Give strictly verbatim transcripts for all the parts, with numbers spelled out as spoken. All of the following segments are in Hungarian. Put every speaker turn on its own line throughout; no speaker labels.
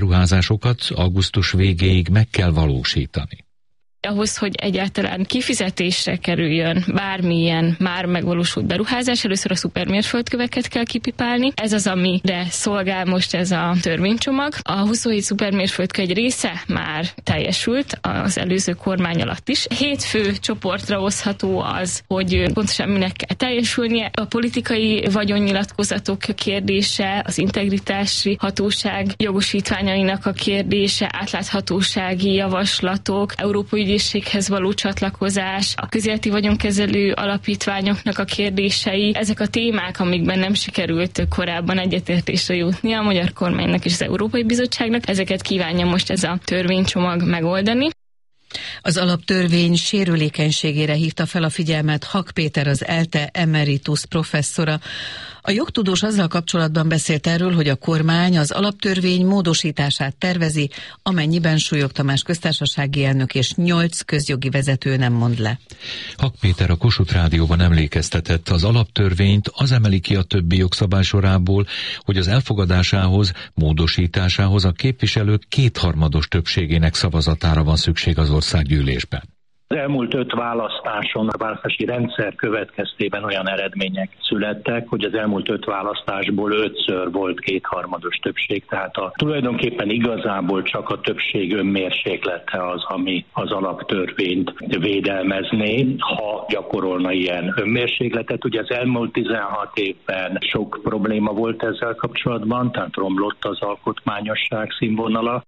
Ruházásokat augusztus végéig meg kell valósítani.
Ahhoz, hogy egyáltalán kifizetésre kerüljön bármilyen már megvalósult beruházás, először a szupermérföldköveket kell kipipálni. Ez az, amire szolgál most ez a törvénycsomag. A huszonhét szupermérföldkő egy része már teljesült az előző kormány alatt is. Hét fő csoportra osztható az, hogy pontosan minek kell teljesülnie. A politikai vagyonnyilatkozatok kérdése, az integritási hatóság jogosítványainak a kérdése, átláthatósági javaslatok, európai ügyészséghez való csatlakozás, a közéleti vagyonkezelő alapítványoknak a kérdései, ezek a témák, amikben nem sikerült korábban egyetértésre jutni a magyar kormánynak és az Európai Bizottságnak, ezeket kívánja most ez a törvénycsomag megoldani.
Az alaptörvény sérülékenységére hívta fel a figyelmet Hak Péter, az ELTE emeritus professzora. A jogtudós azzal kapcsolatban beszélt erről, hogy a kormány az alaptörvény módosítását tervezi, amennyiben Súlyog Tamás köztársasági elnök és nyolc közjogi vezető nem mond le.
Hak Péter a Kossuth Rádióban emlékeztetett, az alaptörvényt az emeli ki a többi jogszabály sorából, hogy az elfogadásához, módosításához a képviselők kétharmados többségének szavazatára van szükség az országgyűlésben.
Az elmúlt öt választáson a választási rendszer következtében olyan eredmények születtek, hogy az elmúlt öt választásból ötször volt kétharmados többség, tehát a, tulajdonképpen igazából csak a többség önmérséklete az, ami az alaptörvényt védelmezné, ha gyakorolna ilyen önmérsékletet. Ugye az elmúlt tizenhat évben sok probléma volt ezzel kapcsolatban, tehát romlott az alkotmányosság színvonala.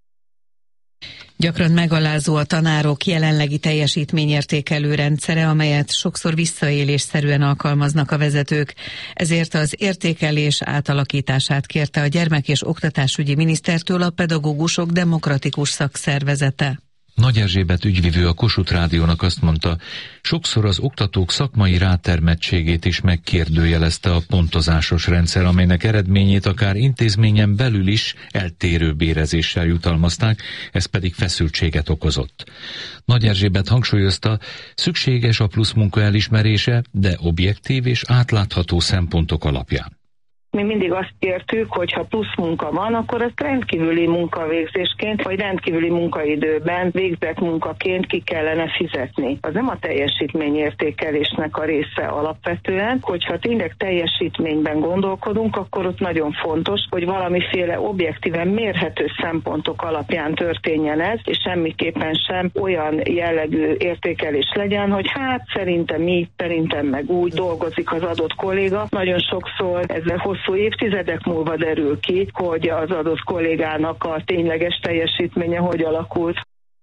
Gyakran megalázó a tanárok jelenlegi teljesítményértékelő rendszere, amelyet sokszor visszaélésszerűen alkalmaznak a vezetők. Ezért az értékelés átalakítását kérte a gyermek- és oktatásügyi minisztertől a Pedagógusok Demokratikus Szakszervezete.
Nagy Erzsébet ügyvivő a Kossuth Rádiónak azt mondta, sokszor az oktatók szakmai rátermettségét is megkérdőjelezte a pontozásos rendszer, amelynek eredményét akár intézményen belül is eltérő bérezéssel jutalmazták, ez pedig feszültséget okozott. Nagy Erzsébet hangsúlyozta, szükséges a plusz munka elismerése, de objektív és átlátható szempontok alapján.
Mi mindig azt kértük, hogy ha plusz munka van, akkor ezt rendkívüli munkavégzésként, vagy rendkívüli munkaidőben végzett munkaként ki kellene fizetni. Az nem a teljesítményértékelésnek a része alapvetően, hogyha tényleg teljesítményben gondolkodunk, akkor ott nagyon fontos, hogy valamiféle objektíven mérhető szempontok alapján történjen ez, és semmiképpen sem olyan jellegű értékelés legyen, hogy hát szerintem mi, szerintem meg úgy dolgozik az adott kolléga. Nagyon sokszor ezzel hosszú Hosszú évtizedek múlva derül ki, hogy az adott kollégának a tényleges teljesítménye hogy alakult.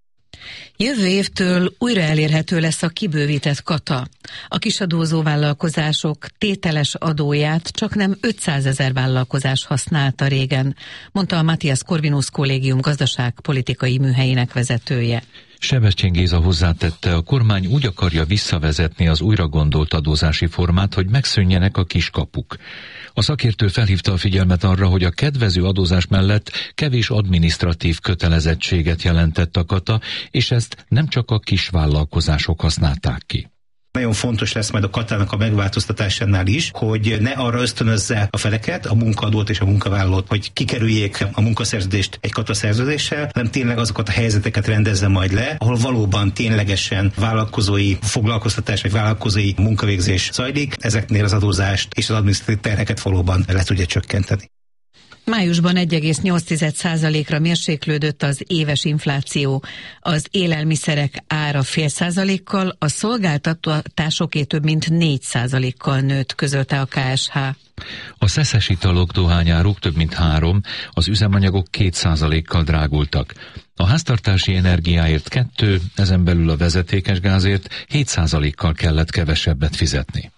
Jövő évtől újra elérhető lesz a kibővített kata. A kisadózó vállalkozások tételes adóját csaknem ötszázezer vállalkozás használta régen, mondta a Matthias Corvinus Kollégium gazdaságpolitikai műhelyének vezetője.
Sebestyén Géza hozzátette, a kormány úgy akarja visszavezetni az újra gondolt adózási formát, hogy megszűnjenek a kiskapuk. A szakértő felhívta a figyelmet arra, hogy a kedvező adózás mellett kevés adminisztratív kötelezettséget jelentett a kata, és ezt nem csak a kisvállalkozások használták ki.
Nagyon fontos lesz majd a katának a megváltoztatásánál is, hogy ne arra ösztönözze a feleket, a munkaadót és a munkavállalót, hogy kikerüljék a munkaszerződést egy kataszerződéssel, hanem tényleg azokat a helyzeteket rendezze majd le, ahol valóban ténylegesen vállalkozói foglalkoztatás vagy vállalkozói munkavégzés zajlik, ezeknél az adózást és az adminisztratív terheket valóban le tudja csökkenteni.
Májusban egy egész nyolc százalékra mérséklődött az éves infláció. Az élelmiszerek ára fél százalékkal, a szolgáltatásoké több mint négy százalékkal nőtt, közölte a ká es há.
A szeszes italok, dohányáruk több mint három, az üzemanyagok két százalékkal drágultak. A háztartási energiáért kettő, ezen belül a vezetékes gázért hét százalékkal kellett kevesebbet fizetni.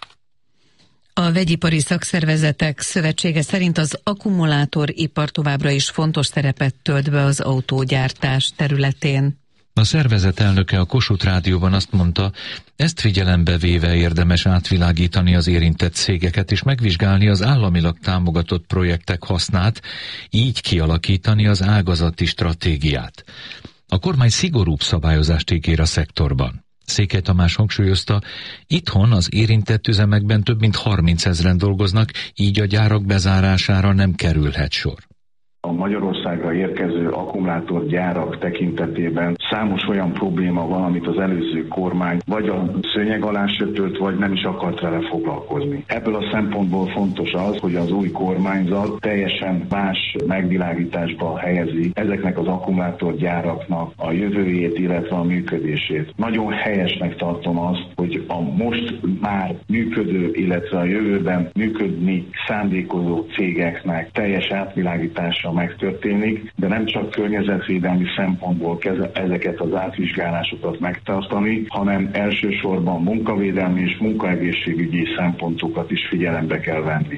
A Vegyipari Szakszervezetek Szövetsége szerint az akkumulátoripar továbbra is fontos szerepet tölt be az autógyártás területén.
A szervezet elnöke a Kossuth Rádióban azt mondta, ezt figyelembe véve érdemes átvilágítani az érintett cégeket és megvizsgálni az államilag támogatott projektek hasznát, így kialakítani az ágazati stratégiát. A kormány szigorúbb szabályozást ígér a szektorban. Székely Tamás hangsúlyozta, itthon az érintett üzemekben több mint harmincezren dolgoznak, így a gyárak bezárására nem kerülhet sor.
A Magyarországra érkező akkumulátorgyárak tekintetében számos olyan probléma van, amit az előző kormány vagy a szőnyeg alá söpört, vagy nem is akart vele foglalkozni. Ebből a szempontból fontos az, hogy az új kormányzat teljesen más megvilágításba helyezi ezeknek az akkumulátorgyáraknak a jövőjét, illetve a működését. Nagyon helyesnek tartom azt, hogy a most már működő, illetve a jövőben működni szándékozó cégeknek teljes átvilágítása megtörténik, de nem csak környezetvédelmi szempontból kell ezeket az átvizsgálásokat megtartani, hanem elsősorban munkavédelmi és munkaegészségügyi szempontokat is figyelembe kell venni.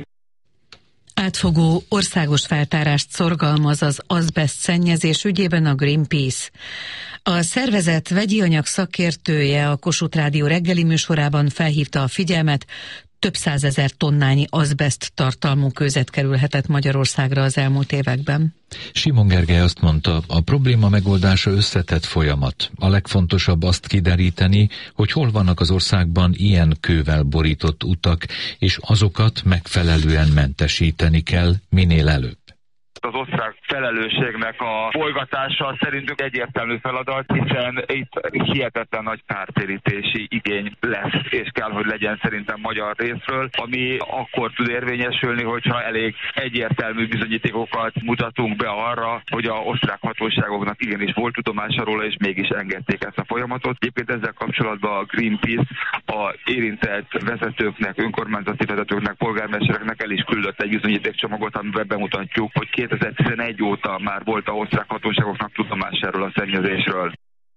Átfogó országos feltárást szorgalmaz az azbeszt szennyezés ügyében a Greenpeace. A szervezet vegyi anyag szakértője a Kossuth Rádió reggeli műsorában felhívta a figyelmet, több százezer tonnányi azbeszt tartalmú kőzet kerülhetett Magyarországra az elmúlt években.
Simon Gergely azt mondta, a probléma megoldása összetett folyamat. A legfontosabb azt kideríteni, hogy hol vannak az országban ilyen kővel borított utak, és azokat megfelelően mentesíteni kell minél előbb.
Az osztrák felelősségnek a folygatása szerintünk egyértelmű feladat, hiszen itt hihetetlen nagy kártérítési igény lesz, és kell, hogy legyen szerintem magyar részről, ami akkor tud érvényesülni, hogyha elég egyértelmű bizonyítékokat mutatunk be arra, hogy a osztrák hatóságoknak igenis volt tudomása róla, és mégis engedték ezt a folyamatot. Egyébként ezzel kapcsolatban a Greenpeace a érintett vezetőknek, önkormányzati vezetőknek, polgármestereknek el is küldött egy bizonyítékcsomagot, amiben bemutatjuk, hogy kétezer-tizenegy óta már volt a osztrák hatóságoknak tudomásáról a szennyezésről.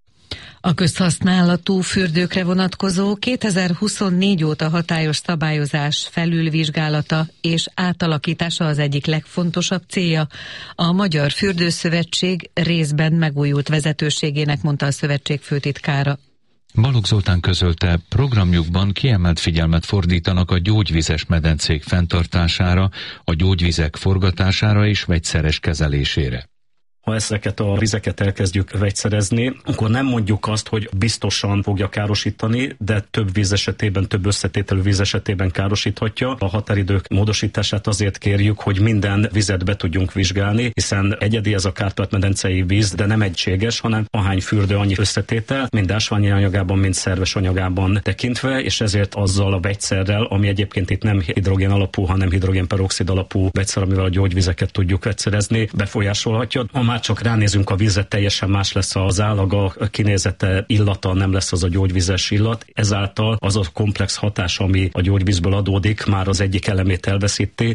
A közhasználatú fürdőkre vonatkozó kétezer-huszonnégy óta hatályos szabályozás felülvizsgálata és átalakítása az egyik legfontosabb célja a Magyar Fürdőszövetség részben megújult vezetőségének, mondta a szövetség főtitkára.
Balogh Zoltán közölte, programjukban kiemelt figyelmet fordítanak a gyógyvizes medencék fenntartására, a gyógyvizek forgatására és vegyszeres kezelésére.
Ha ezeket a vizeket elkezdjük vegyszerezni, akkor nem mondjuk azt, hogy biztosan fogja károsítani, de több víz esetében, több összetételű víz esetében károsíthatja. A határidők módosítását azért kérjük, hogy minden vizet be tudjunk vizsgálni, hiszen egyedi ez a Kárpát-medencei víz, de nem egységes, hanem ahány fürdő, annyi összetétel, mind ásványi anyagában, mind szerves anyagában tekintve, és ezért azzal a vegyszerrel, ami egyébként itt nem hidrogén alapú, hanem hidrogénperoxid alapú vegyszer, amivel a gyógyvizeket tudjuk vegyszerezni, befolyásolhatja. A csak ránézünk a vízre, teljesen más lesz az állaga, a kinézete, illata, nem lesz az a gyógyvizes illat. Ezáltal az a komplex hatás, ami a gyógyvízből adódik, már az egyik elemét elveszíti.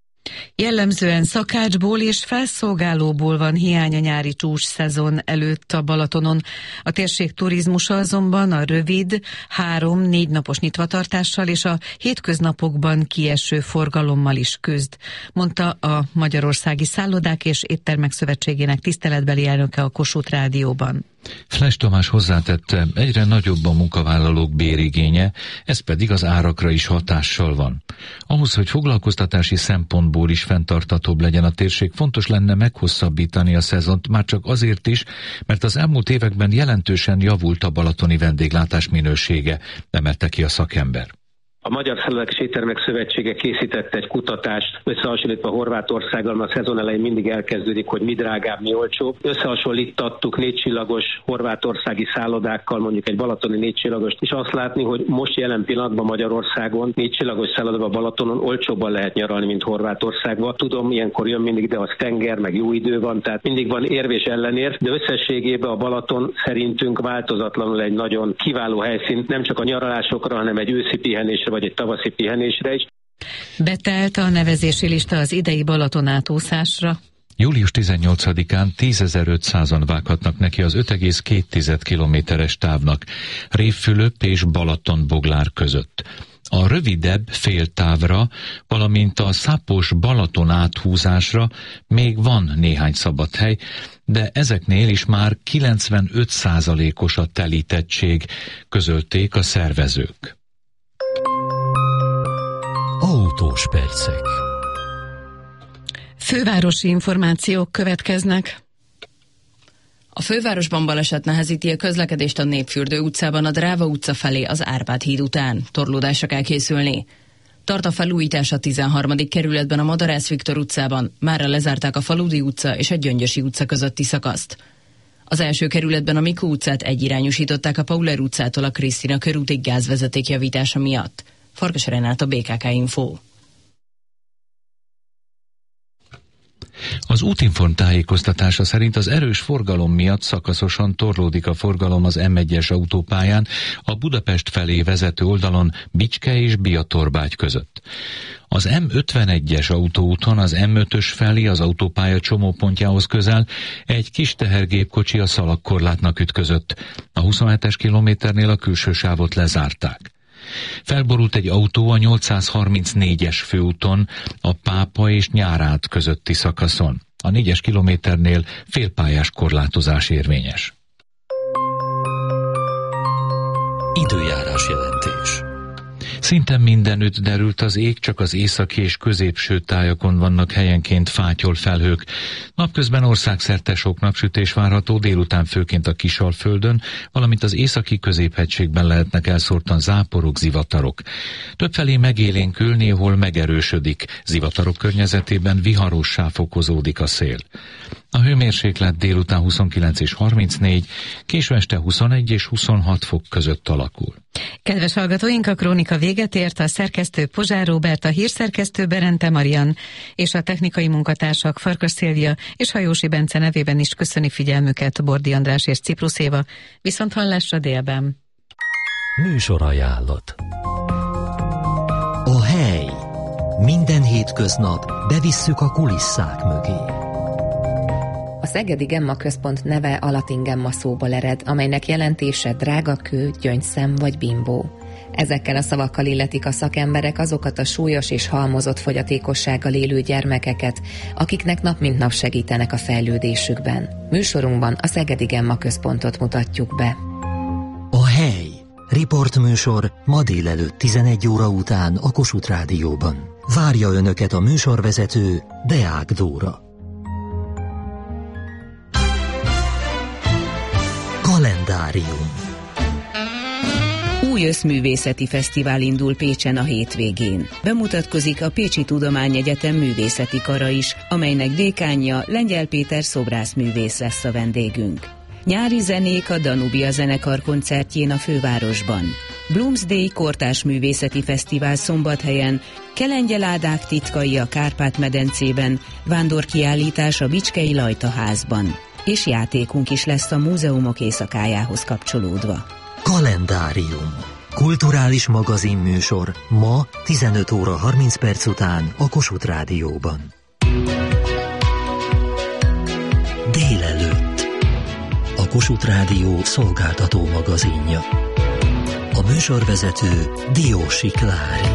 Jellemzően szakácsból és felszolgálóból van hiány a nyári csúcs szezon előtt a Balatonon. A térség turizmusa azonban a rövid, három-négy napos nyitvatartással és a hétköznapokban kieső forgalommal is küzd, mondta a Magyarországi Szállodák és Éttermek Szövetségének tiszteletbeli elnöke a Kossuth Rádióban.
Fles Tamás hozzátette, egyre nagyobb a munkavállalók bérigénye, ez pedig az árakra is hatással van. Ahhoz, hogy foglalkoztatási szempontból is fenntarthatóbb legyen a térség, fontos lenne meghosszabbítani a szezont, már csak azért is, mert az elmúlt években jelentősen javult a balatoni vendéglátás minősége, emelte ki a szakember.
A Magyar Szállodák és Éttermek Szövetsége készített egy kutatást, összehasonlítva Horvátországgal, mert a szezon elején mindig elkezdődik, hogy mi drágább, mi olcsóbb. Összehasonlítottuk négycsillagos horvátországi szállodákkal, mondjuk egy balatoni négycsillagost, és azt látni, hogy most jelen pillanatban Magyarországon négycsillagos szállodában Balatonon olcsóbban lehet nyaralni, mint Horvátországban. Tudom, ilyenkor jön mindig, de az tenger, meg jó idő van, tehát mindig van érv és ellenér, de összességében a Balaton szerintünk változatlanul egy nagyon kiváló helyszín, nem csak a nyaralásokra, hanem egy őszi pihenésre vagy egy tavaszi pihenésre is.
Betelt a nevezési lista az idei Balaton átúszásra.
július tizennyolcadikán tízezer-ötszázan vághatnak neki az öt egész két kilométeres távnak Révfülöp és Balatonboglár között. A rövidebb féltávra, valamint a szápos Balaton áthúzásra még van néhány szabad hely, de ezeknél is már kilencvenöt százalékos a telítettség, közölték a szervezők.
Autós percek.
Fővárosi információk következnek.
A fővárosban baleset nehezíti a közlekedést a Népfürdő utcában a Dráva utca felé az Árpád híd után. Torlódásra kell készülni. Tart a felújítás a tizenharmadik kerületben a Madarász Viktor utcában, mára lezárták a Faludi utca és a Gyöngyösi utca közötti szakaszt. Az első kerületben a Mikó utcát egyirányosították a Pauler utcától a Krisztina körútig gázvezeték javítása miatt. Farkas Renát, a bé ká ká Info.
Az Útinform tájékoztatása szerint az erős forgalom miatt szakaszosan torlódik a forgalom az em egyes autópályán a Budapest felé vezető oldalon Bicske és Biatorbágy között. Az em ötvenegyes autóúton az em ötös felé az autópálya csomópontjához közel egy kis tehergépkocsi a szalagkorlátnak ütközött. A huszonhetes kilométernél a külső sávot lezárták. Felborult egy autó a nyolcszázharmincnégyes főúton a Pápa és Nyárát közötti szakaszon. A négyes kilométernél félpályás korlátozás érvényes.
Időjárás jelentés.
Szinte mindenütt derült az ég, csak az északi és középső tájakon vannak helyenként fátyol felhők. Napközben országszerte sok napsütés várható, délután főként a Kisalföldön, valamint az északi középhegységben lehetnek elszórtan záporok, zivatarok. Többfelé megélénkül, néhol megerősödik, zivatarok környezetében viharossá fokozódik a szél. A hőmérséklet délután huszonkilenc és harmincnégy, késő este huszonegy és huszonhat fok között alakul.
Kedves hallgatóink, a krónika véget ért, a szerkesztő Pozsár Róbert, a hírszerkesztő Berente Marian és a technikai munkatársak Farkas Szilvia és Hajósi Bence nevében is köszöni figyelmüket Bordi András és Ciprus Éva. Viszont hallásra délben.
Műsorajánlat. A hely. Minden hétköznap bevisszük a kulisszák mögé.
A Szegedi Gemma Központ neve a latin gemma szóból ered, amelynek jelentése drága kő, gyöngyszem vagy bimbó. Ezekkel a szavakkal illetik a szakemberek azokat a súlyos és halmozott fogyatékossággal élő gyermekeket, akiknek nap mint nap segítenek a fejlődésükben. Műsorunkban a Szegedi Gemma Központot mutatjuk be.
A hely. Riportműsor ma délelőtt tizenegy óra után a Kossuth Rádióban. Várja Önöket a műsorvezető, Deák Dóra. Kalendárium.
Új Összművészeti Fesztivál indul Pécsen a hétvégén. Bemutatkozik a Pécsi Tudományegyetem művészeti kara is, amelynek dékánja Lengyel Péter szobrászművész lesz a vendégünk. Nyári zenék a Danubia zenekar koncertjén a fővárosban. Bloomsday Kortárs Művészeti Fesztivál Szombathelyen, Kelengye-ládák titkai a Kárpát-medencében, vándorkiállítás a Bicskei Lajtaházban. És játékunk is lesz a múzeumok éjszakájához kapcsolódva.
Kalendárium. Kulturális magazinműsor ma tizenöt óra harminc perc után a Kossuth Rádióban. Délelőtt. A Kossuth Rádió szolgáltató magazinja. A műsorvezető Diósi Klári.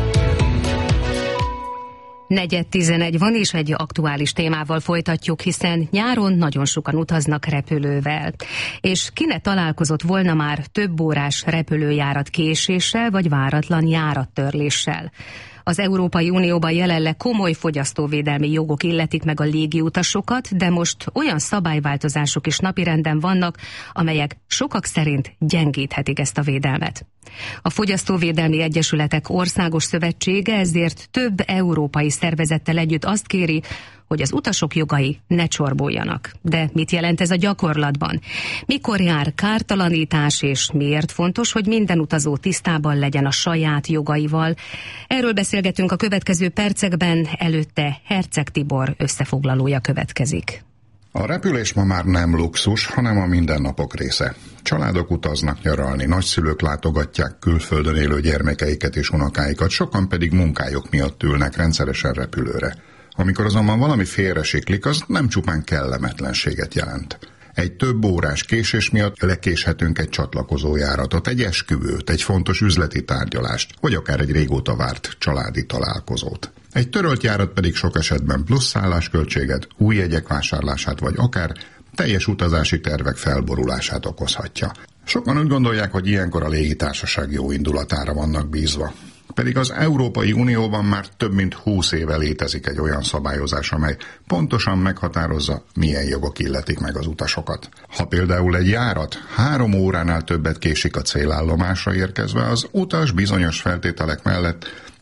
Negyed tizenegy van, és egy aktuális témával folytatjuk, hiszen nyáron nagyon sokan utaznak repülővel. És ki ne találkozott volna már több órás repülőjárat késéssel, vagy váratlan járattörléssel. Az Európai Unióban jelenleg komoly fogyasztóvédelmi jogok illetik meg a légiutasokat, de most olyan szabályváltozások is napirenden vannak, amelyek sokak szerint gyengíthetik ezt a védelmet. A Fogyasztóvédelmi Egyesületek Országos Szövetsége ezért több európai szervezettel együtt azt kéri, hogy az utasok jogai ne csorbuljanak. De mit jelent ez a gyakorlatban? Mikor jár kártalanítás, és miért fontos, hogy minden utazó tisztában legyen a saját jogaival? Erről beszélgetünk a következő percekben, előtte Herceg Tibor összefoglalója következik.
A repülés ma már nem luxus, hanem a mindennapok része. Családok utaznak nyaralni, nagyszülők látogatják külföldön élő gyermekeiket és unokáikat, sokan pedig munkájuk miatt ülnek rendszeresen repülőre. Amikor azonban valami félresiklik, az nem csupán kellemetlenséget jelent. Egy több órás késés miatt lekéshetünk egy csatlakozójáratot, egy esküvőt, egy fontos üzleti tárgyalást, vagy akár egy régóta várt családi találkozót. Egy törölt járat pedig sok esetben plusz szállásköltséget, új jegyek vásárlását, vagy akár teljes utazási tervek felborulását okozhatja. Sokan úgy gondolják, hogy ilyenkor a légitársaság jó indulatára vannak bízva. Pedig az Európai Unióban már több mint húsz éve létezik egy olyan szabályozás, amely pontosan meghatározza, milyen jogok illetik meg az utasokat. Ha például egy járat három óránál többet késik a célállomásra érkezve, az utas bizonyos feltételek mellett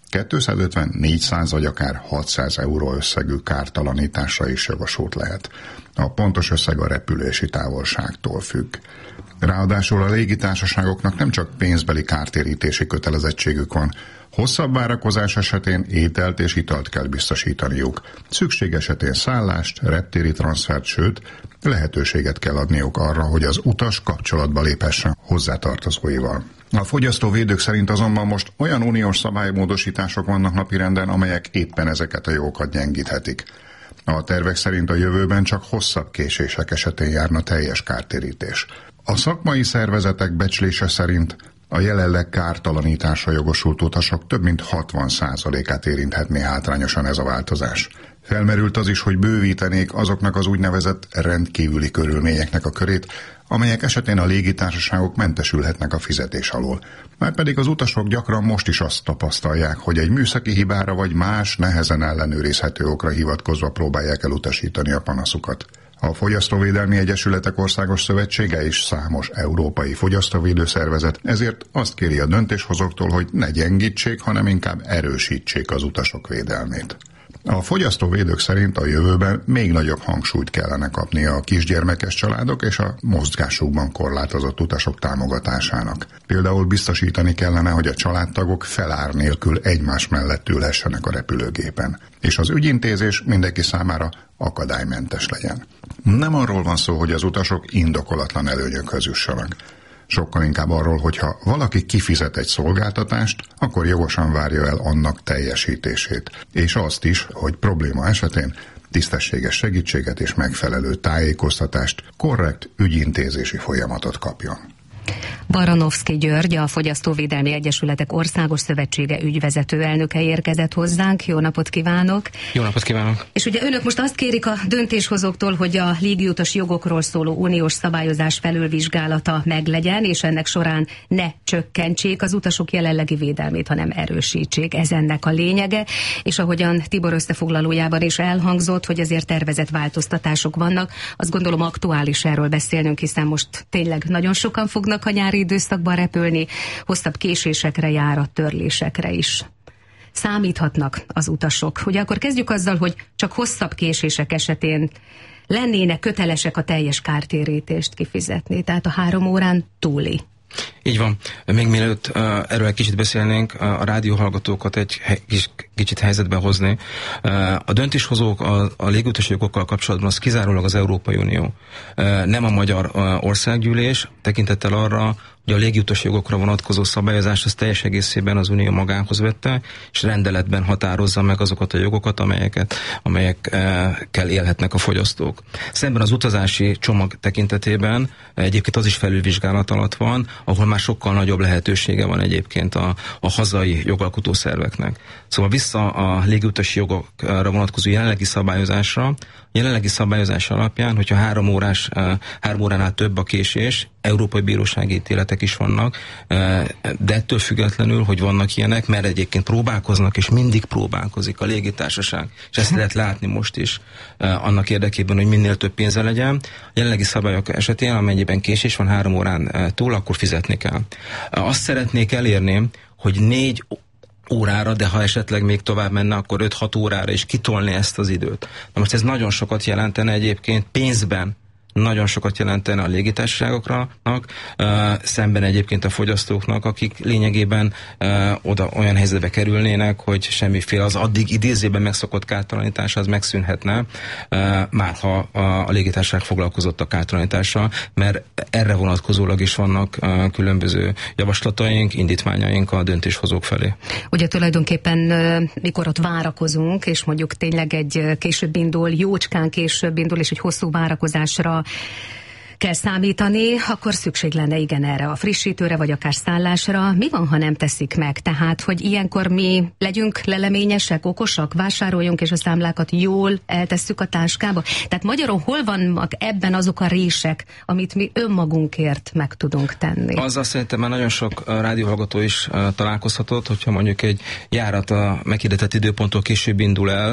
kétszázötven-négyszáz vagy akár hatszáz euró összegű kártalanításra is jogosult lehet. A pontos összeg a repülési távolságtól függ. Ráadásul a légitársaságoknak nem csak pénzbeli kártérítési kötelezettségük van, hosszabb várakozás esetén ételt és italt kell biztosítaniuk. Szükség esetén szállást, reptéri transfert, sőt, lehetőséget kell adniuk arra, hogy az utas kapcsolatba léphessen hozzátartozóival. A fogyasztóvédők szerint azonban most olyan uniós szabálymódosítások vannak napirenden, amelyek éppen ezeket a jogokat gyengíthetik. A tervek szerint a jövőben csak hosszabb késések esetén járna teljes kártérítés. A szakmai szervezetek becslése szerint a jelenleg kártalanításra jogosult utasok több mint hatvan százalékát érinthetné hátrányosan ez a változás. Felmerült az is, hogy bővítenék azoknak az úgynevezett rendkívüli körülményeknek a körét, amelyek esetén a légitársaságok mentesülhetnek a fizetés alól. Márpedig az utasok gyakran most is azt tapasztalják, hogy egy műszaki hibára vagy más nehezen ellenőrizhető okra hivatkozva próbálják elutasítani a panaszukat. A Fogyasztóvédelmi Egyesületek Országos Szövetsége és számos európai fogyasztóvédőszervezet ezért azt kéri a döntéshozóktól, hogy ne gyengítsék, hanem inkább erősítsék az utasok védelmét. A fogyasztóvédők szerint a jövőben még nagyobb hangsúlyt kellene kapnia a kisgyermekes családok és a mozgásukban korlátozott utasok támogatásának. Például biztosítani kellene, hogy a családtagok felár nélkül egymás mellett ülhessenek a repülőgépen, és az ügyintézés mindenki számára akadálymentes legyen. Nem arról van szó, hogy az utasok indokolatlan előnyökhöz jussanak. Sokkal inkább arról, hogyha valaki kifizet egy szolgáltatást, akkor jogosan várja el annak teljesítését, és azt is, hogy probléma esetén tisztességes segítséget és megfelelő tájékoztatást, korrekt ügyintézési folyamatot kapjon.
Baranovszky György, a Fogyasztóvédelmi Egyesületek Országos Szövetsége ügyvezető elnöke érkezett hozzánk. Jó napot kívánok!
Jó napot kívánok!
És ugye önök most azt kérik a döntéshozóktól, hogy a légiutas jogokról szóló uniós szabályozás felülvizsgálata meglegyen, és ennek során ne csökkentsék az utasok jelenlegi védelmét, hanem erősítsék. Ez ennek a lényege. És ahogyan Tibor összefoglalójában is elhangzott, hogy azért tervezett változtatások vannak, azt gondolom aktuális erről beszélnünk, hiszen most tényleg nagyon sokan fognak a nyári időszakban repülni, hosszabb késésekre, járattörlésekre is számíthatnak az utasok. Ugye akkor kezdjük azzal, hogy csak hosszabb késések esetén lennének kötelesek a teljes kártérítést kifizetni, tehát a három órán túli.
Így van. Még mielőtt uh, erről egy kicsit beszélnénk, uh, a rádióhallgatókat egy he- kis, kicsit helyzetbe hozni. Uh, a döntéshozók a, a légutasi jogokkal kapcsolatban az kizárólag az Európai Unió. Uh, nem a Magyar uh, Országgyűlés, tekintettel arra, hogy a légiutasi jogokra vonatkozó szabályozás az teljes egészében az Unió magához vette, és rendeletben határozza meg azokat a jogokat, amelyeket, amelyekkel élhetnek a fogyasztók. Szemben az utazási csomag tekintetében egyébként az is felülvizsgálat alatt van, ahol már sokkal nagyobb lehetősége van egyébként a, a hazai jogalkotó szerveknek. Szóval vissza a légiutasi jogokra vonatkozó jelenlegi szabályozásra, jelenlegi szabályozás alapján, hogyha három órás, három óránál több a késés, európai bírósági ítéletek is vannak, de ettől függetlenül, hogy vannak ilyenek, mert egyébként próbálkoznak, és mindig próbálkozik a légitársaság, és ezt lehet látni most is, annak érdekében, hogy minél több pénze legyen. A jelenlegi szabályok esetén, amennyiben késés van három órán túl, akkor fizetni kell. Azt szeretnék elérni, hogy négy órára, de ha esetleg még tovább menne, akkor öt-hat órára is kitolni ezt az időt. Na most ez nagyon sokat jelentene egyébként pénzben, nagyon sokat jelentene a légitársaságoknak, uh, szemben egyébként a fogyasztóknak, akik lényegében uh, oda olyan helyzetbe kerülnének, hogy semmiféle az addig idézőben megszokott kártalanítás az megszűnhetne, uh, már ha a, a légitársaság foglalkozott a kártalanítással, mert erre vonatkozólag is vannak uh, különböző javaslataink, indítványaink a döntéshozók felé.
Ugye tulajdonképpen mikor ott várakozunk, és mondjuk tényleg egy később indul, jócskán később indul, és egy hosszú várakozásra kell számítani, akkor szükség lenne igen erre a frissítőre, vagy akár szállásra. Mi van, ha nem teszik meg? Tehát, hogy ilyenkor mi legyünk leleményesek, okosak, vásároljunk, és a számlákat jól eltesszük a táskába? Tehát magyarul hol vannak ebben azok a rések, amit mi önmagunkért meg tudunk tenni?
Azzal szerintem már nagyon sok rádióhallgató is uh, találkozhatott, hogyha mondjuk egy járat a meghirdetett időponttól később indul el,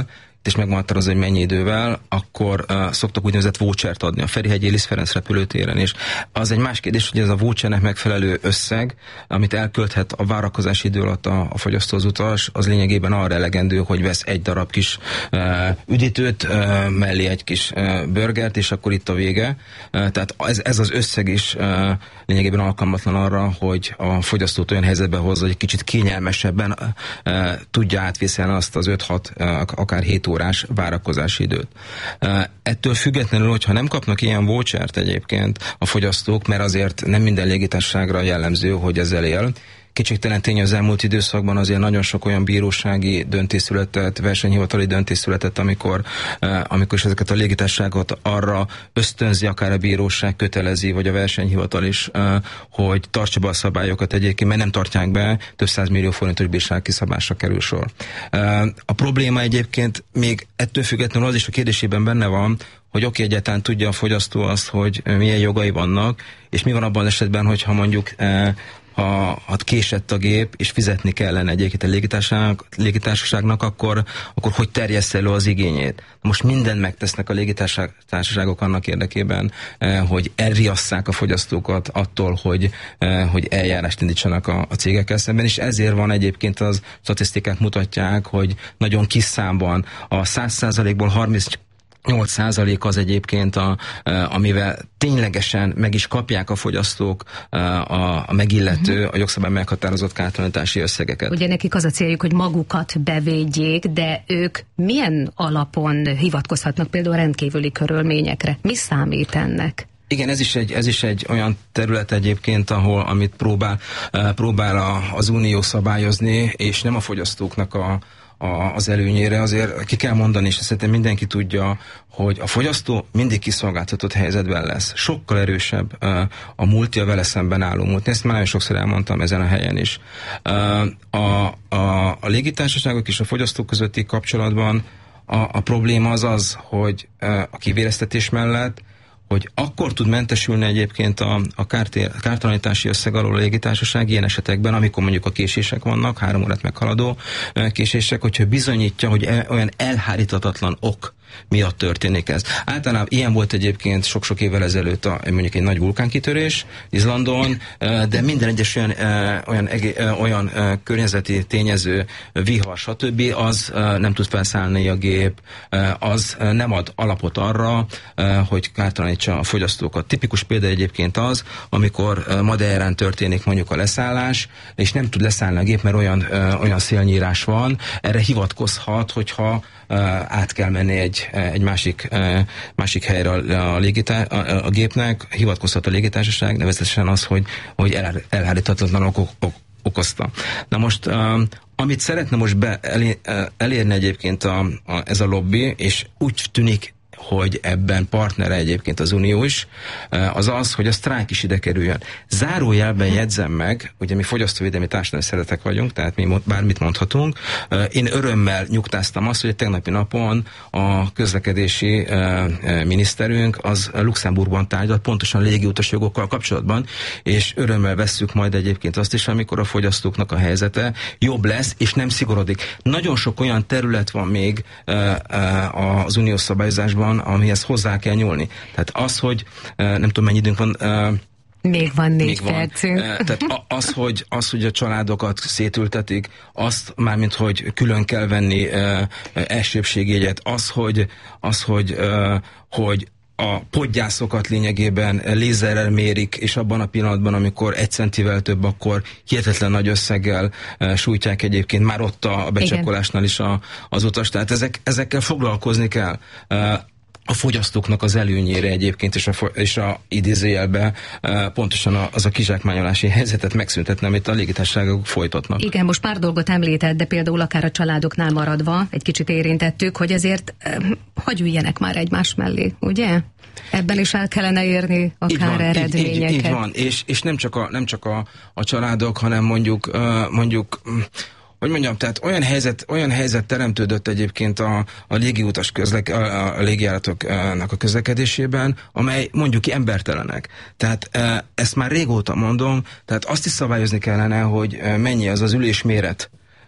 és meghatározza, hogy mennyi idővel, akkor uh, szoktak úgynevezett vouchert adni a Ferihegyi Liszt Ferenc repülőtéren, és az egy más kérdés, hogy ez a vouchernek megfelelő összeg, amit elkölthet a várakozási idő alatt a, a fogyasztó az utas, az lényegében arra elegendő, hogy vesz egy darab kis uh, üdítőt, uh, mellé egy kis uh, burgert, és akkor itt a vége. Uh, tehát ez, ez az összeg is uh, lényegében alkalmatlan arra, hogy a fogyasztót olyan helyzetbe hozza, hogy egy kicsit kényelmesebben uh, tudja átvészelni azt az öt-hat, uh, akár hét órás várakozási időt. Uh, ettől függetlenül, hogyha nem kapnak ilyen vouchert egyébként a fogyasztók, mert azért nem minden légitársaságra jellemző, hogy ezzel él. Kétségtelen tény, az elmúlt időszakban azért nagyon sok olyan bírósági döntés született, versenyhivatali döntés született, amikor, uh, amikor is ezeket a légitársaságot arra ösztönzi, akár a bíróság kötelezi, vagy a versenyhivatal is, uh, hogy tartsa be a szabályokat egyébként, mert nem tartják be, több százmillió forintos bírság kiszabásra kerül sor. Uh, a probléma egyébként még ettől függetlenül az is a kérdésében benne van, hogy oké, egyáltalán tudja a fogyasztó azt, hogy milyen jogai vannak, és mi van abban az esetben, hogyha mondjuk uh, ha, ha késett a gép, és fizetni kellene egyébként a légitársaság, légitársaságnak, akkor, akkor hogy terjessz elő az igényét? Most mindent megtesznek a légitársaságok annak érdekében, hogy elriasszák a fogyasztókat attól, hogy, hogy eljárást indítsanak a, a cégekkel szemben, és ezért van egyébként az statisztikák mutatják, hogy nagyon kis számban a száz százalékból harminc nyolc százalék az egyébként, a, amivel ténylegesen meg is kapják a fogyasztók a, a megillető, uh-huh. a jogszabály meghatározott kártalanítási összegeket.
Ugye nekik az a céljuk, hogy magukat bevédjék, de ők milyen alapon hivatkozhatnak például rendkívüli körülményekre? Mi számít ennek?
Igen, ez is egy, ez is egy olyan terület egyébként, ahol, amit próbál, próbál a, az Unió szabályozni, és nem a fogyasztóknak a A, az előnyére. Azért ki kell mondani, és szerintem mindenki tudja, hogy a fogyasztó mindig kiszolgáltatott helyzetben lesz. Sokkal erősebb uh, a multi, a vele szemben álló multi. Ezt már nagyon sokszor elmondtam ezen a helyen is. Uh, a, a, a légitársaságok és a fogyasztók közötti kapcsolatban a, a probléma az az, hogy uh, a kivéreztetés mellett, hogy akkor tud mentesülni egyébként a, a kártér, kártalanítási összeg alól a légitársaság ilyen esetekben, amikor mondjuk a késések vannak, három órát meghaladó késések, hogyha bizonyítja, hogy e, olyan elhárítatatlan ok miatt történik ez. Általában ilyen volt egyébként sok-sok évvel ezelőtt a, mondjuk egy nagy vulkánkitörés Izlandon, de minden egyes olyan, olyan, olyan környezeti tényező, vihar, stb. Az nem tud felszállni a gép, az nem ad alapot arra, hogy kártalanítsa a fogyasztókat. Tipikus példa egyébként az, amikor Madeirán történik mondjuk a leszállás, és nem tud leszállni a gép, mert olyan, olyan szélnyírás van, erre hivatkozhat, hogyha át kell menni egy, egy másik, másik helyre a, a, légitár, a, a gépnek, hivatkozhat a légitársaság, nevezetesen az, hogy, hogy el, elháríthatatlan okok ok, okozta. Na most, amit szeretne most be, elé, elérni egyébként a, a, ez a lobby, és úgy tűnik, hogy ebben partnere egyébként az Unió is, az az, hogy a sztrájk is ide kerüljön. Zárójelben jegyzem meg, ugye mi fogyasztóvédelmi társadalmi szeretek vagyunk, tehát mi bármit mondhatunk. Én örömmel nyugtáztam azt, hogy a tegnapi napon a közlekedési miniszterünk az Luxemburgban tárgyalt pontosan légiutas jogokkal kapcsolatban, és örömmel vesszük majd egyébként azt is, amikor a fogyasztóknak a helyzete jobb lesz, és nem szigorodik. Nagyon sok olyan terület van még az uniós szabályozásban, amihez hozzá kell nyúlni. Tehát az, hogy nem tudom, mennyi időnk van,
még van négy percünk.
Tehát az hogy, az, hogy a családokat szétültetik, azt mármint, hogy külön kell venni elsőbségjegyet, az, hogy, az, hogy, hogy a podgyászokat lényegében lézerrel mérik, és abban a pillanatban, amikor egy centivel több, akkor hihetetlen nagy összeggel e, sújtják egyébként már ott a becsekkolásnál is a, az utas. Tehát ezek, ezekkel foglalkozni kell. E, a fogyasztóknak az előnyére egyébként, és a, és a idézőjelbe e, pontosan az a kizsákmányolási helyzetet megszüntetne, amit a légitársaságok folytatnak.
Igen, most pár dolgot említett, de például akár a családoknál maradva, egy kicsit érintettük, hogy ezért e, hagy üljenek már egymás mellé, ugye? Ebben is el kellene érni akár van, eredményeket.
Így, így, így van, és, és nem csak, a, nem csak a, a családok, hanem mondjuk, uh, mondjuk hogy mondjam, tehát olyan helyzet, olyan helyzet teremtődött egyébként a, a légiutas közlek, a, a légijáratoknak a közlekedésében, amely mondjuk embertelenek. Tehát uh, ezt már régóta mondom, tehát azt is szabályozni kellene, hogy mennyi az az ülésméret,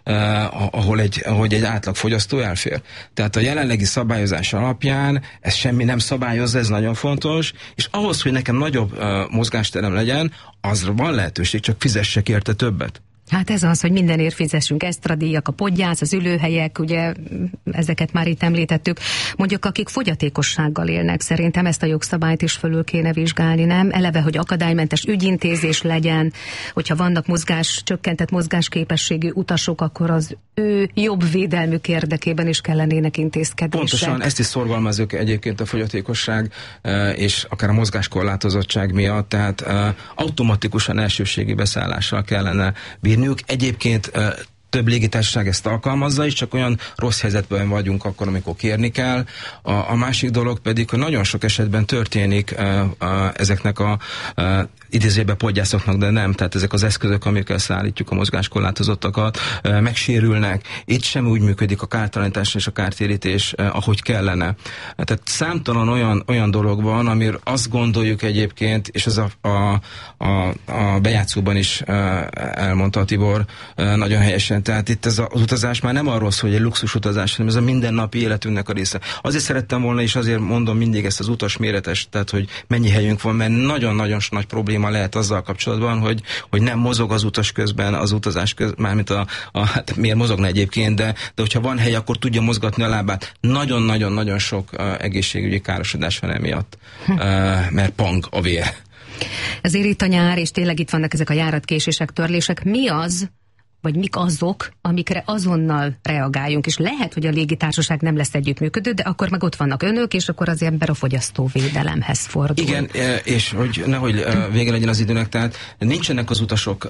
ahol egy, ahogy egy átlag fogyasztó elfér. Tehát a jelenlegi szabályozás alapján ez semmi nem szabályozza, ez nagyon fontos, és ahhoz, hogy nekem nagyobb mozgásterem legyen, azra van lehetőség, csak fizessek érte többet.
Hát ez az, hogy mindenért fizessünk, extradíjak, a podgyász, az ülőhelyek, ugye ezeket már itt említettük. Mondjuk akik fogyatékossággal élnek, szerintem ezt a jogszabályt is fölül kéne vizsgálni, nem? Eleve, hogy akadálymentes ügyintézés legyen, hogyha vannak mozgás, csökkentett mozgásképességű utasok, akkor az ő jobb védelmük érdekében is kellenének intézkedések.
Pontosan, ezt is szorgalmazzuk egyébként a fogyatékosság és akár a mozgáskorlátozottság miatt, tehát automatikusan elsőségi beszállással kellene bírni. Egyébként több légitársaság ezt alkalmazza, és csak olyan rossz helyzetben vagyunk akkor, amikor kérni kell. A, a másik dolog pedig, hogy nagyon sok esetben történik uh, uh, ezeknek a uh, idézőjelben podgyászoknak, de nem, tehát ezek az eszközök, amikkel szállítjuk a mozgáskorlátozottakat, uh, megsérülnek. Itt sem úgy működik a kártalanítás és a kártérítés, uh, ahogy kellene. Tehát számtalan olyan, olyan dolog van, amiről azt gondoljuk egyébként, és ez a, a, a, a bejátszóban is uh, elmondta Tibor uh, nagyon helyesen. Tehát itt ez az utazás már nem arról szól, hogy egy luxus utazás, hanem ez a mindennapi életünknek a része. Azért szerettem volna, és azért mondom mindig ezt az utas méretes, tehát hogy mennyi helyünk van, mert nagyon-nagyon nagy probléma lehet azzal kapcsolatban, hogy, hogy nem mozog az utas közben, az utazás közben, mármint a, a hát miért mozogna egyébként, de, de hogyha van hely, akkor tudja mozgatni a lábát. Nagyon-nagyon-nagyon sok uh, egészségügyi károsodás van emiatt, uh, mert pang a vér.
Ezért itt a nyár, és tényleg itt vannak ezek a járatkésések, törlések. Mi az, vagy mik azok, amikre azonnal reagáljunk, és lehet, hogy a légitársaság nem lesz együttműködő, de akkor meg ott vannak önök, és akkor az ember a fogyasztóvédelemhez fordul.
Igen, és hogy nehogy vége legyen az időnek, tehát nincsenek az utasok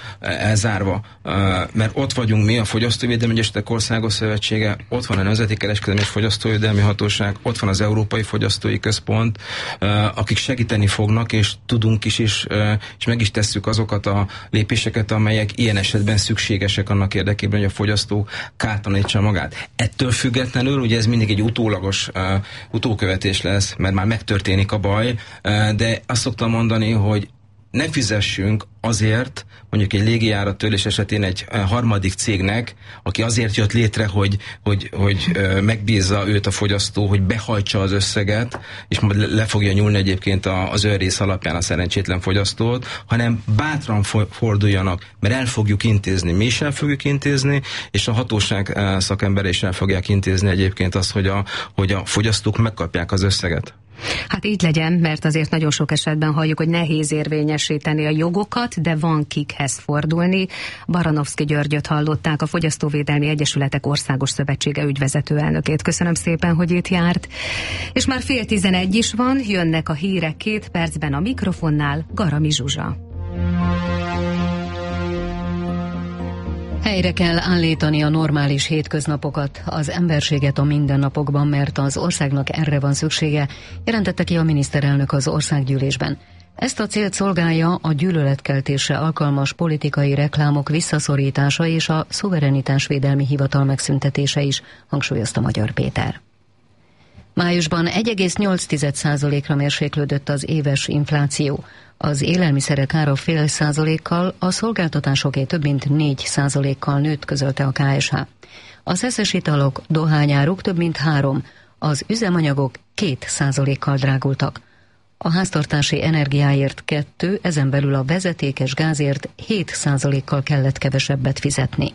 elzárva, mert ott vagyunk mi, a Fogyasztóvédelmi Egyesületek Országos Szövetsége, ott van a Nemzeti Kereskedelmi és Fogyasztóvédelmi Hatóság, ott van az Európai Fogyasztói Központ, akik segíteni fognak, és tudunk is, és, és meg is tesszük azokat a lépéseket, amelyek ilyen esetben szükségesek szükségesek annak érdekében, hogy a fogyasztó kártalanítsa magát. Ettől függetlenül, ugye ez mindig egy utólagos uh, utókövetés lesz, mert már megtörténik a baj, uh, de azt szoktam mondani, hogy ne fizessünk azért, mondjuk egy légijárat törlés esetén egy harmadik cégnek, aki azért jött létre, hogy, hogy, hogy megbízza őt a fogyasztó, hogy behajtsa az összeget, és majd le fogja nyúlni egyébként az önrész alapján a szerencsétlen fogyasztót, hanem bátran forduljanak, mert el fogjuk intézni, mi is el fogjuk intézni, és a hatóság szakember is el fogják intézni egyébként azt, hogy a, hogy a fogyasztók megkapják az összeget.
Hát így legyen, mert azért nagyon sok esetben halljuk, hogy nehéz érvényesíteni a jogokat, de van kikhez fordulni. Baranovszky Györgyöt hallották, a Fogyasztóvédelmi Egyesületek Országos Szövetsége ügyvezető elnökét. Köszönöm szépen, hogy itt járt. És már fél tizenegy is van, jönnek a hírek, két percben a mikrofonnál Garami Zsuzsa.
Helyre kell állítani a normális hétköznapokat, az emberséget a mindennapokban, mert az országnak erre van szüksége, jelentette ki a miniszterelnök az országgyűlésben. Ezt a célt szolgálja a gyűlöletkeltésre alkalmas politikai reklámok visszaszorítása és a szuverenitásvédelmi hivatal megszüntetése is, hangsúlyozta Magyar Péter. Májusban egy egész nyolc százalékra mérséklődött az éves infláció. Az élelmiszerek ára fél százalékkal, a szolgáltatásoké több mint négy százalékkal nőtt, közölte a ká es há. A szeszes italok, dohányáruk több mint három, az üzemanyagok két százalékkal drágultak. A háztartási energiáért kettő, ezen belül a vezetékes gázért hét százalékkal kellett kevesebbet fizetni.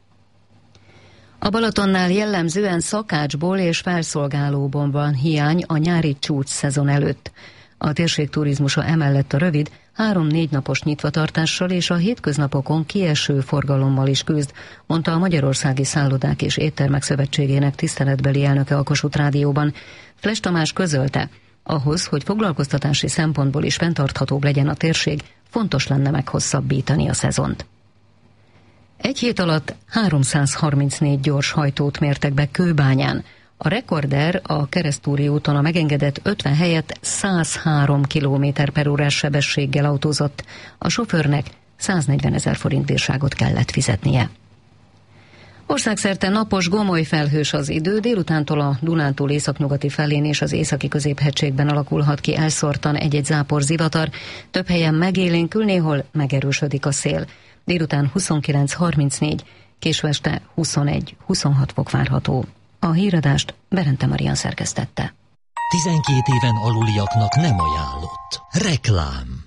A Balatonnál jellemzően szakácsból és felszolgálóból van hiány a nyári csúcs szezon előtt. A térség turizmusa emellett a rövid, három-négy napos nyitvatartással és a hétköznapokon kieső forgalommal is küzd, mondta a Magyarországi Szállodák és Éttermek Szövetségének tiszteletbeli elnöke a Kossuth Rádióban. Fles Tamás közölte, ahhoz, hogy foglalkoztatási szempontból is fenntarthatóbb legyen a térség, fontos lenne meghosszabbítani a szezont. Egy hét alatt háromszázharmincnégy gyors hajtót mértek be Kőbányán. A rekorder a Keresztúri úton a megengedett ötven helyett száz három kilométer per órás sebességgel autózott. A sofőrnek száznegyvenezer forint bírságot kellett fizetnie. Országszerte napos, gomoly felhős az idő, délutántól a Dunántúl északnyugati felén és az északi középhegységben alakulhat ki elszórtan egy-egy zápor zivatar, több helyen megélénkül, néhol megerősödik a szél. Délután huszonkilenc harmincnégy, Késő este huszonegy-huszonhat fok várható. A híradást Berente Marian szerkesztette.
tizenkét éven aluliaknak nem ajánlott. Reklám.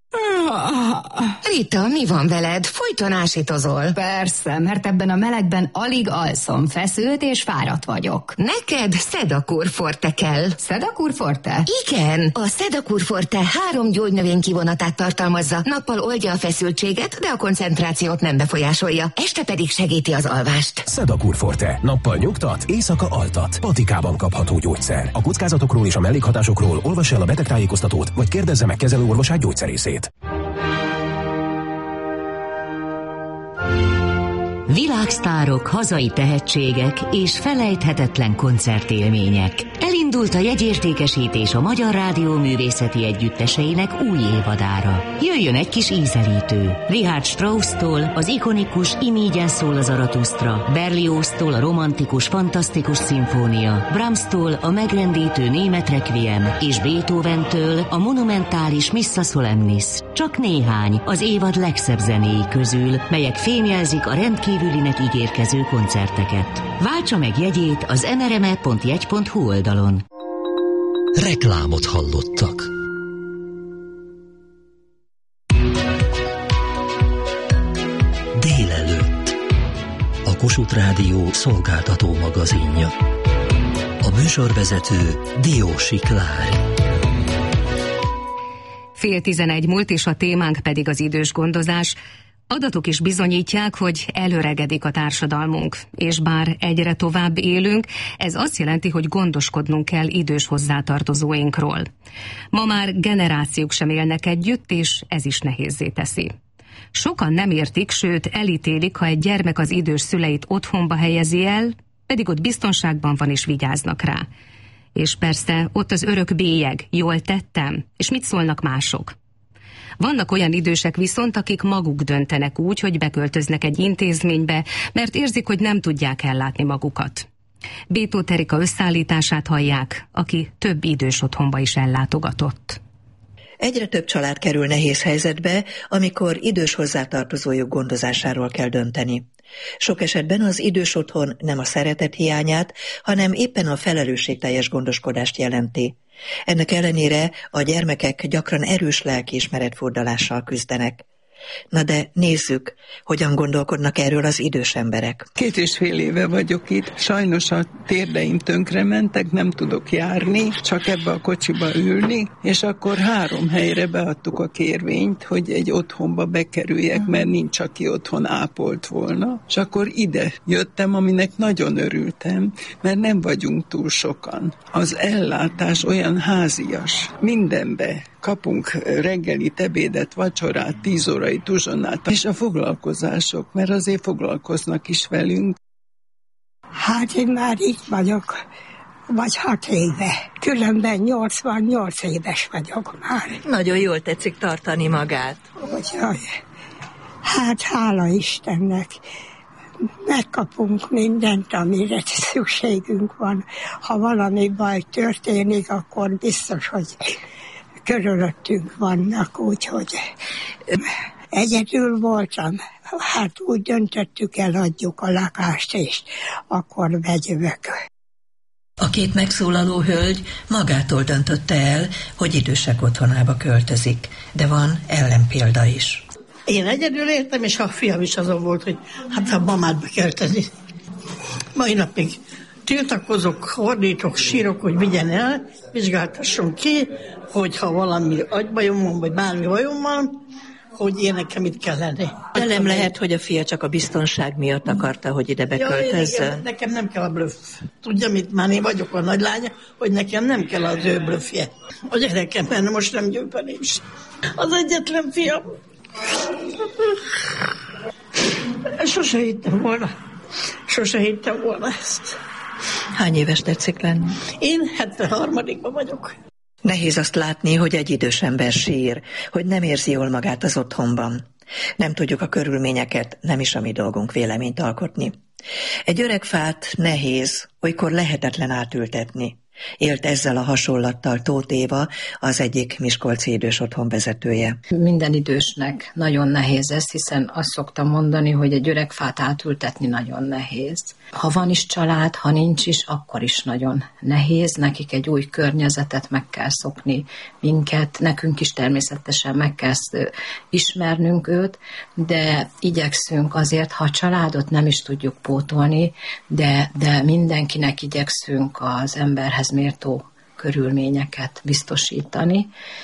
Rita, mi van veled? Folyton ásítozol.
Persze, mert ebben a melegben alig alszom, feszült és fáradt vagyok.
Neked Sedakur Forte kell.
Sedakur Forte?
Igen, a Sedakur Forte három gyógynövény kivonatát tartalmazza. Nappal oldja a feszültséget, de a koncentrációt nem befolyásolja. Este pedig segíti az alvást.
Sedakur Forte. Nappal nyugtat, éjszaka altat. Patikában kapható gyógyszer. A kockázatokról és a mellékhatásokról olvassa el a betegtájékoztatót, vagy kérdezze meg kezelőorvosát, gyógyszerészét.
Világsztárok, hazai tehetségek és felejthetetlen koncertélmények. Elindult a jegyértékesítés a Magyar Rádió Művészeti Együtteseinek új évadára. Jöjjön egy kis ízelítő. Richard Strauss-tól az ikonikus Imígyen szól az Aratusztra, Berlioz-tól a romantikus, fantasztikus szimfónia, Brahms-tól a megrendítő német requiem, és Beethoven-től a monumentális Missa Solemnis. Csak néhány az évad legszebb zenéi közül, melyek fémjelzik a rendkívülinek ígérkező koncerteket. Váltsa meg jegyét az em er em e pont jegy pont hu oldalon.
Reklámot hallottak. Délelőtt. A Kossuth Rádió szolgáltató magazinja. A műsorvezető Diósi Klári.
Fél tizenegy múlt, és a témánk pedig az idős gondozás. Adatok is bizonyítják, hogy előregedik a társadalmunk, és bár egyre tovább élünk, ez azt jelenti, hogy gondoskodnunk kell idős hozzátartozóinkról. Ma már generációk sem élnek együtt, és ez is nehézzé teszi. Sokan nem értik, sőt elítélik, ha egy gyermek az idős szüleit otthonba helyezi el, pedig ott biztonságban van és vigyáznak rá. És persze ott az örök bélyeg, jól tettem, és mit szólnak mások? Vannak olyan idősek viszont, akik maguk döntenek úgy, hogy beköltöznek egy intézménybe, mert érzik, hogy nem tudják ellátni magukat. Bétó Terika összeállítását hallják, aki több idős otthonba is ellátogatott.
Egyre több család kerül nehéz helyzetbe, amikor idős hozzátartozójuk gondozásáról kell dönteni. Sok esetben az idős otthon nem a szeretet hiányát, hanem éppen a felelősségteljes gondoskodást jelenti. Ennek ellenére a gyermekek gyakran erős lelkiismeretfurdalással küzdenek. Na de nézzük, hogyan gondolkodnak erről az idős emberek.
Két és fél éve vagyok itt, sajnos a térdeim tönkre mentek, nem tudok járni, csak ebbe a kocsiba ülni, és akkor három helyre beadtuk a kérvényt, hogy egy otthonba bekerüljek, mert nincs, aki otthon ápolt volna. És akkor ide jöttem, aminek nagyon örültem, mert nem vagyunk túl sokan. Az ellátás olyan házias, mindenbe. Kapunk reggelit, ebédet, vacsorát, tíz órai tuzsonát, és a foglalkozások, mert azért foglalkoznak is velünk.
Hát én már itt vagyok, vagy hat éve. Különben nyolcvannyolc éves vagyok már.
Nagyon jól tetszik tartani magát.
Úgyhogy, hát hála Istennek, megkapunk mindent, amire szükségünk van. Ha valami baj történik, akkor biztos, hogy körülöttünk vannak, úgyhogy egyedül voltam. Hát úgy döntöttük, eladjuk a lakást, és akkor megyünk.
A két megszólaló hölgy magától döntötte el, hogy idősek otthonába költözik, de van ellenpélda is.
Én egyedül éltem, és a fiam is azon volt, hogy hát a mamát beköltözni. Mai napig tiltakozok, hordítok, sírok, hogy vigyen el, vizsgáltasson ki, hogyha valami agybajom van, vagy bármi bajom van, hogy én nekem itt kell lenni.
De nem lehet, hogy a fia csak a biztonság miatt akarta, hogy ide beköltözzön.
Ja, nekem nem kell a blöff. Tudja, mit már én vagyok a nagylánya, hogy nekem nem kell az ő blöffje. A gyerekem, mert most nem győpeném is. Az egyetlen fiam. Sose hittem volna. Sose hittem volna ezt.
Hány éves tetszik lenni?
Én hetvenharmadikban vagyok.
Nehéz azt látni, hogy egy idős ember sír, hogy nem érzi jól magát az otthonban. Nem tudjuk a körülményeket, nem is a mi dolgunk véleményt alkotni. Egy öreg fát nehéz, olykor lehetetlen átültetni. Élt ezzel a hasonlattal Tóth Éva, az egyik miskolci idős otthon vezetője.
Minden idősnek nagyon nehéz ez, hiszen azt szoktam mondani, hogy egy öreg fát átültetni nagyon nehéz. Ha van is család, ha nincs is, akkor is nagyon nehéz. Nekik egy új környezetet meg kell szokni minket, nekünk is természetesen meg kell ismernünk őt, de igyekszünk azért, ha a családot nem is tudjuk pótolni, de, de mindenkinek igyekszünk az emberhez méltó körülményeket biztosítani,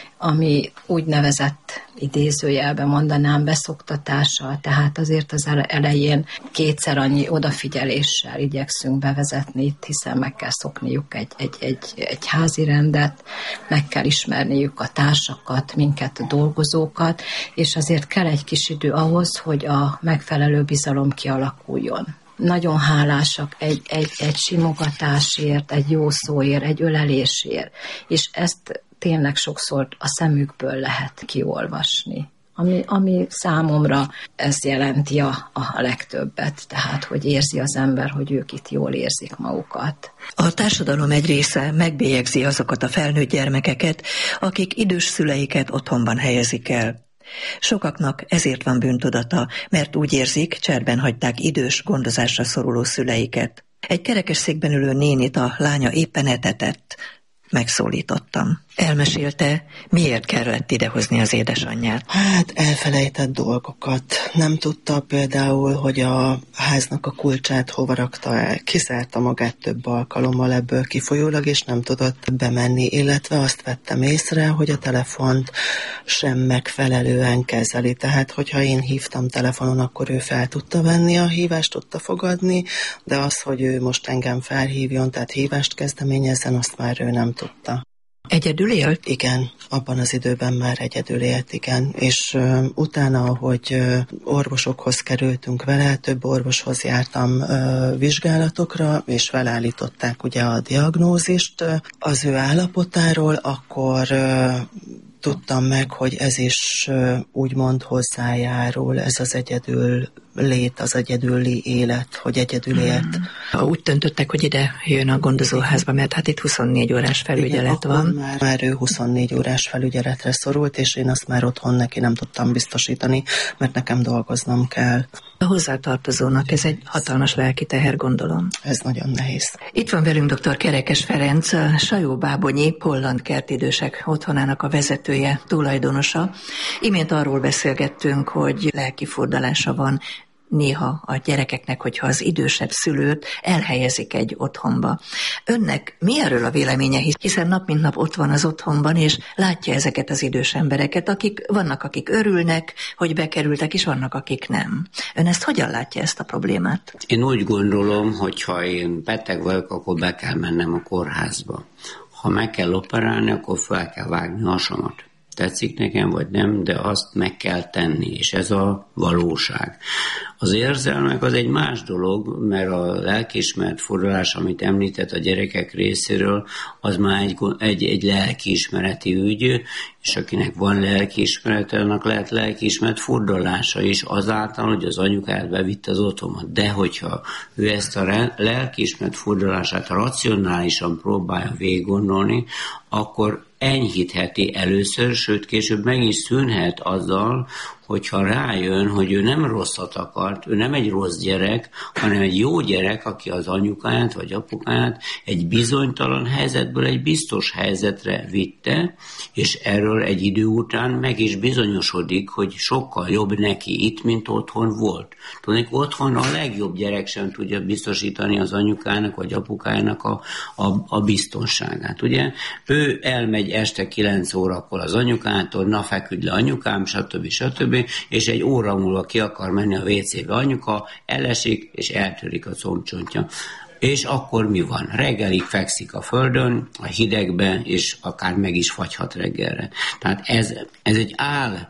ami úgynevezett idézőjelben mondanám beszoktatással, tehát azért az elején kétszer annyi odafigyeléssel igyekszünk bevezetni itt, hiszen meg kell szokniuk egy, egy, egy, egy házi rendet, meg kell ismerniük a társakat, minket, a dolgozókat, és azért kell egy kis idő ahhoz, hogy a megfelelő bizalom kialakuljon. Nagyon hálásak egy, egy, egy simogatásért, egy jó szóért, egy ölelésért, és ezt tényleg sokszor a szemükből lehet kiolvasni. Ami, ami számomra ez jelenti a, a legtöbbet, tehát hogy érzi az ember, hogy ők itt jól érzik magukat.
A társadalom egy része megbélyegzi azokat a felnőtt gyermekeket, akik idős szüleiket otthonban helyezik el. Sokaknak ezért van bűntudata, mert úgy érzik, cserben hagyták idős, gondozásra szoruló szüleiket. Egy kerekesszékben ülő nénit a lánya éppen etetett. Megszólítottam. Elmesélte, miért kellett idehozni az édesanyját.
Hát elfelejtett dolgokat. Nem tudta például, hogy a háznak a kulcsát hova rakta el. Kizárta magát több alkalommal ebből kifolyólag, és nem tudott bemenni, illetve azt vettem észre, hogy a telefont sem megfelelően kezeli. Tehát, hogyha én hívtam telefonon, akkor ő fel tudta venni a hívást, tudta fogadni, de az, hogy ő most engem felhívjon, tehát hívást kezdeményezzen, azt már ő nem tudta.
Egyedül élt?
Igen, abban az időben már egyedül élt, igen. És uh, utána, ahogy uh, orvosokhoz kerültünk vele, több orvoshoz jártam uh, vizsgálatokra, és felállították ugye a diagnózist uh, az ő állapotáról, akkor uh, tudtam meg, hogy ez is uh, úgymond hozzájárul, ez az egyedül lét, az egyedüli élet, hogy egyedül élt.
Ha úgy döntöttek, hogy ide jön a gondozóházba, mert hát itt huszonnégy órás felügyelet
igen,
van.
Már, már ő huszonnégy órás felügyeletre szorult, és én azt már otthon neki nem tudtam biztosítani, mert nekem dolgoznom kell.
A hozzátartozónak ez egy hatalmas lelki teher, gondolom.
Ez nagyon nehéz.
Itt van velünk dr. Kerekes Ferenc, a Sajó-Bábonyi Holland Kertidősek otthonának a vezetője, tulajdonosa. Imént arról beszélgettünk, hogy lelki fordulása van néha a gyerekeknek, hogyha az idősebb szülőt elhelyezik egy otthonba. Önnek mi erről a véleménye, hiszen nap mint nap ott van az otthonban, és látja ezeket az idős embereket, akik vannak, akik örülnek, hogy bekerültek, és vannak, akik nem. Ön ezt hogyan látja, ezt a problémát?
Én úgy gondolom, hogy ha én beteg vagyok, akkor be kell mennem a kórházba. Ha meg kell operálni, akkor fel kell vágni a hasamat. Tetszik nekem, vagy nem, de azt meg kell tenni, és ez a valóság. Az érzelmek az egy más dolog, mert a lelkiismeret fordulás, amit említett a gyerekek részéről, az már egy, egy, egy lelkiismereti ügy, és akinek van lelkiismerete, annak lehet lelkiismeret fordulása is azáltal, hogy az anyukáját bevitte az otthonba. De hogyha ő ezt a lelkiismeret fordulását racionálisan próbálja végiggondolni, akkor enyhítheti először, sőt később meg is szűnhet azzal, hogyha rájön, hogy ő nem rosszat akart, ő nem egy rossz gyerek, hanem egy jó gyerek, aki az anyukáját vagy apukáját egy bizonytalan helyzetből egy biztos helyzetre vitte, és erről egy idő után meg is bizonyosodik, hogy sokkal jobb neki itt, mint otthon volt. Tudnék, otthon a legjobb gyerek sem tudja biztosítani az anyukának vagy apukájának a, a, a biztonságát. Ugye? Ő elmegy este kilenc órakor az anyukától, na feküdj le anyukám, stb. stb. És egy óra múlva ki akar menni a vécébe anyuka, elesik és eltörik a combcsontja. És akkor mi van? Reggelig fekszik a földön, a hidegbe, és akár meg is fagyhat reggelre. Tehát ez, ez egy áll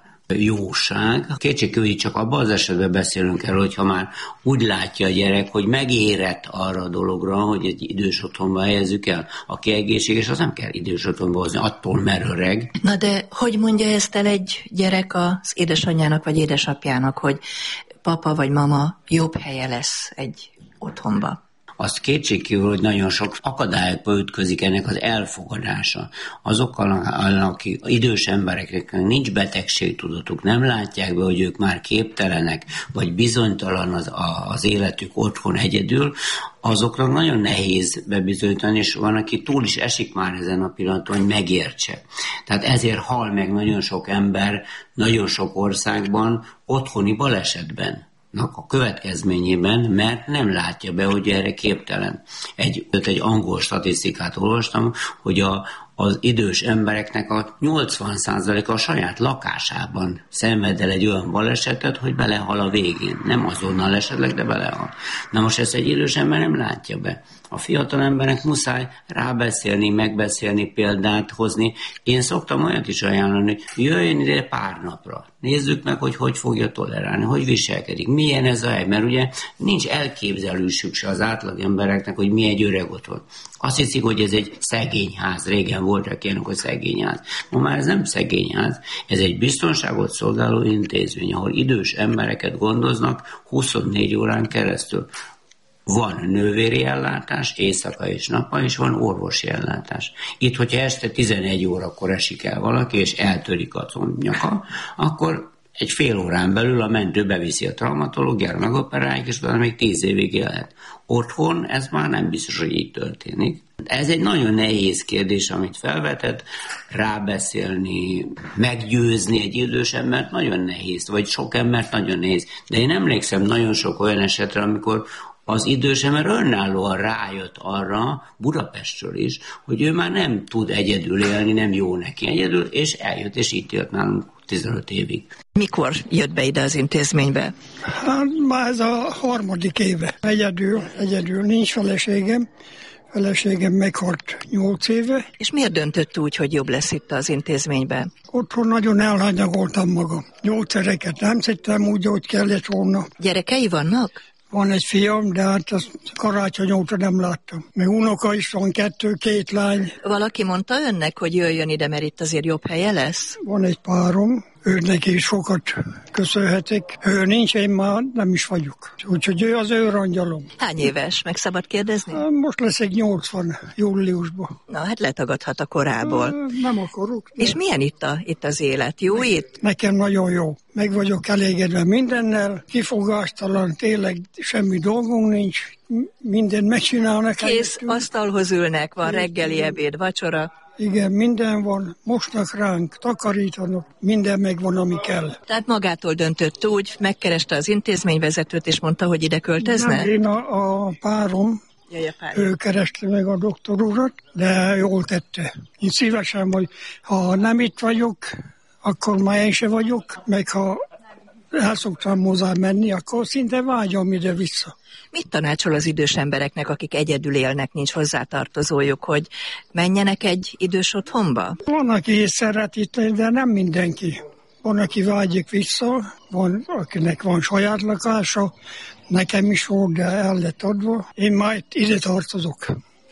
jóság. Kétségkívül csak abban az esetben beszélünk erről, hogyha már úgy látja a gyerek, hogy megérett arra a dologra, hogy egy idős otthonba helyezzük el. Aki egészséges, az nem kell idős otthonba hozni, attól mer öreg.
Na de hogy mondja ezt el egy gyerek az édesanyjának vagy édesapjának, hogy papa vagy mama jobb helye lesz egy otthonba?
azt kétségkívül, hogy nagyon sok akadályokba ütközik ennek az elfogadása. Azokkal, akik idős embereknek nincs betegségtudatuk, nem látják be, hogy ők már képtelenek, vagy bizonytalan az, az életük otthon egyedül, azoknak nagyon nehéz bebizonyítani, és van, aki túl is esik már ezen a pillanaton, hogy megértse. Tehát ezért hal meg nagyon sok ember, nagyon sok országban otthoni balesetben a következményében, mert nem látja be, hogy erre képtelen. Egy, egy angol statisztikát olvastam, hogy a, az idős embereknek a nyolcvan százaléka a saját lakásában szenved el egy olyan balesetet, hogy belehal a végén. Nem azonnal esetleg, de belehal. Na most ezt egy idős ember nem látja be. A fiatal emberek muszáj rábeszélni, megbeszélni, példát hozni. Én szoktam olyat is ajánlani, jöjjön ide pár napra. Nézzük meg, hogy hogy fogja tolerálni, hogy viselkedik, milyen ez a hely, mert ugye nincs elképzelésük se az átlag embereknek, hogy mi egy öreg otthon. Azt hiszik, hogy ez egy szegényház. Régen voltak ilyenek, hogy szegényház. Ma már ez nem szegényház, ez egy biztonságot szolgáló intézmény, ahol idős embereket gondoznak huszonnégy órán keresztül. Van nővéri ellátás, éjszaka és nappal, és van orvosi ellátás. Itt, hogyha este tizenegy órakor esik el valaki, és eltörik a combnyaka, akkor egy fél órán belül a mentő beviszi a traumatológiára, megoperálják, és utána még tíz évig élhet. Otthon ez már nem biztos, hogy így történik. Ez egy nagyon nehéz kérdés, amit felvetett, rábeszélni, meggyőzni egy idős embert nagyon nehéz, vagy sok embert nagyon nehéz. De én emlékszem nagyon sok olyan esetre, amikor az idős ember önállóan rájött arra, Budapestről is, hogy ő már nem tud egyedül élni, nem jó neki egyedül, és eljött, és itt élt nálunk tizenöt évig.
Mikor jött be ide az intézménybe?
Hát már ez a harmadik éve. Egyedül, egyedül nincs feleségem. Feleségem meghalt nyolc éve.
És miért döntött úgy, hogy jobb lesz itt az intézményben?
Otthon nagyon elhanyagoltam magam. Gyógyszereket nem szedtem úgy, hogy kellett volna.
Gyerekei vannak?
Van egy fiam, de hát azt karácsony óta nem láttam. Még unoka is van, kettő, két lány.
Valaki mondta önnek, hogy jöjjön ide, mert itt azért jobb helye lesz?
Van egy párom, ő neki is sokat köszönhetek. Ő nincs, én már nem is vagyok. Úgyhogy ő az ő angyalom.
Hány éves? Meg szabad kérdezni?
Most leszek nyolcvan júliusban.
Na, hát letagadhat a korából.
Nem akarok.
És milyen itt, a, itt az élet? Jó itt?
Nekem nagyon jó. Meg vagyok elégedve mindennel. Kifogástalan, tényleg semmi dolgunk nincs. Mindent megcsinálnak.
Kész, asztalhoz ülnek, van reggeli, ebéd, vacsora.
Igen, minden van, mosnak ránk, takarítanak, minden megvan, ami kell.
Tehát magától döntött úgy, megkereste az intézményvezetőt, és mondta, hogy ide költözne?
Nem, én a, a párom,
Jaj, a párom,
ő kereste meg a doktor urat, de jól tette. Én szívesen vagy, ha nem itt vagyok, akkor már én se vagyok, meg ha el szoktam hozzá menni, akkor szinte vágyom ide vissza.
Mit tanácsol az idős embereknek, akik egyedül élnek, nincs hozzátartozójuk, hogy menjenek egy idős otthonba?
Van, aki szereti, de nem mindenki. Van, aki vágyik vissza, van, akinek van saját lakása, nekem is volt, de el lett adva. Én már ide tartozok.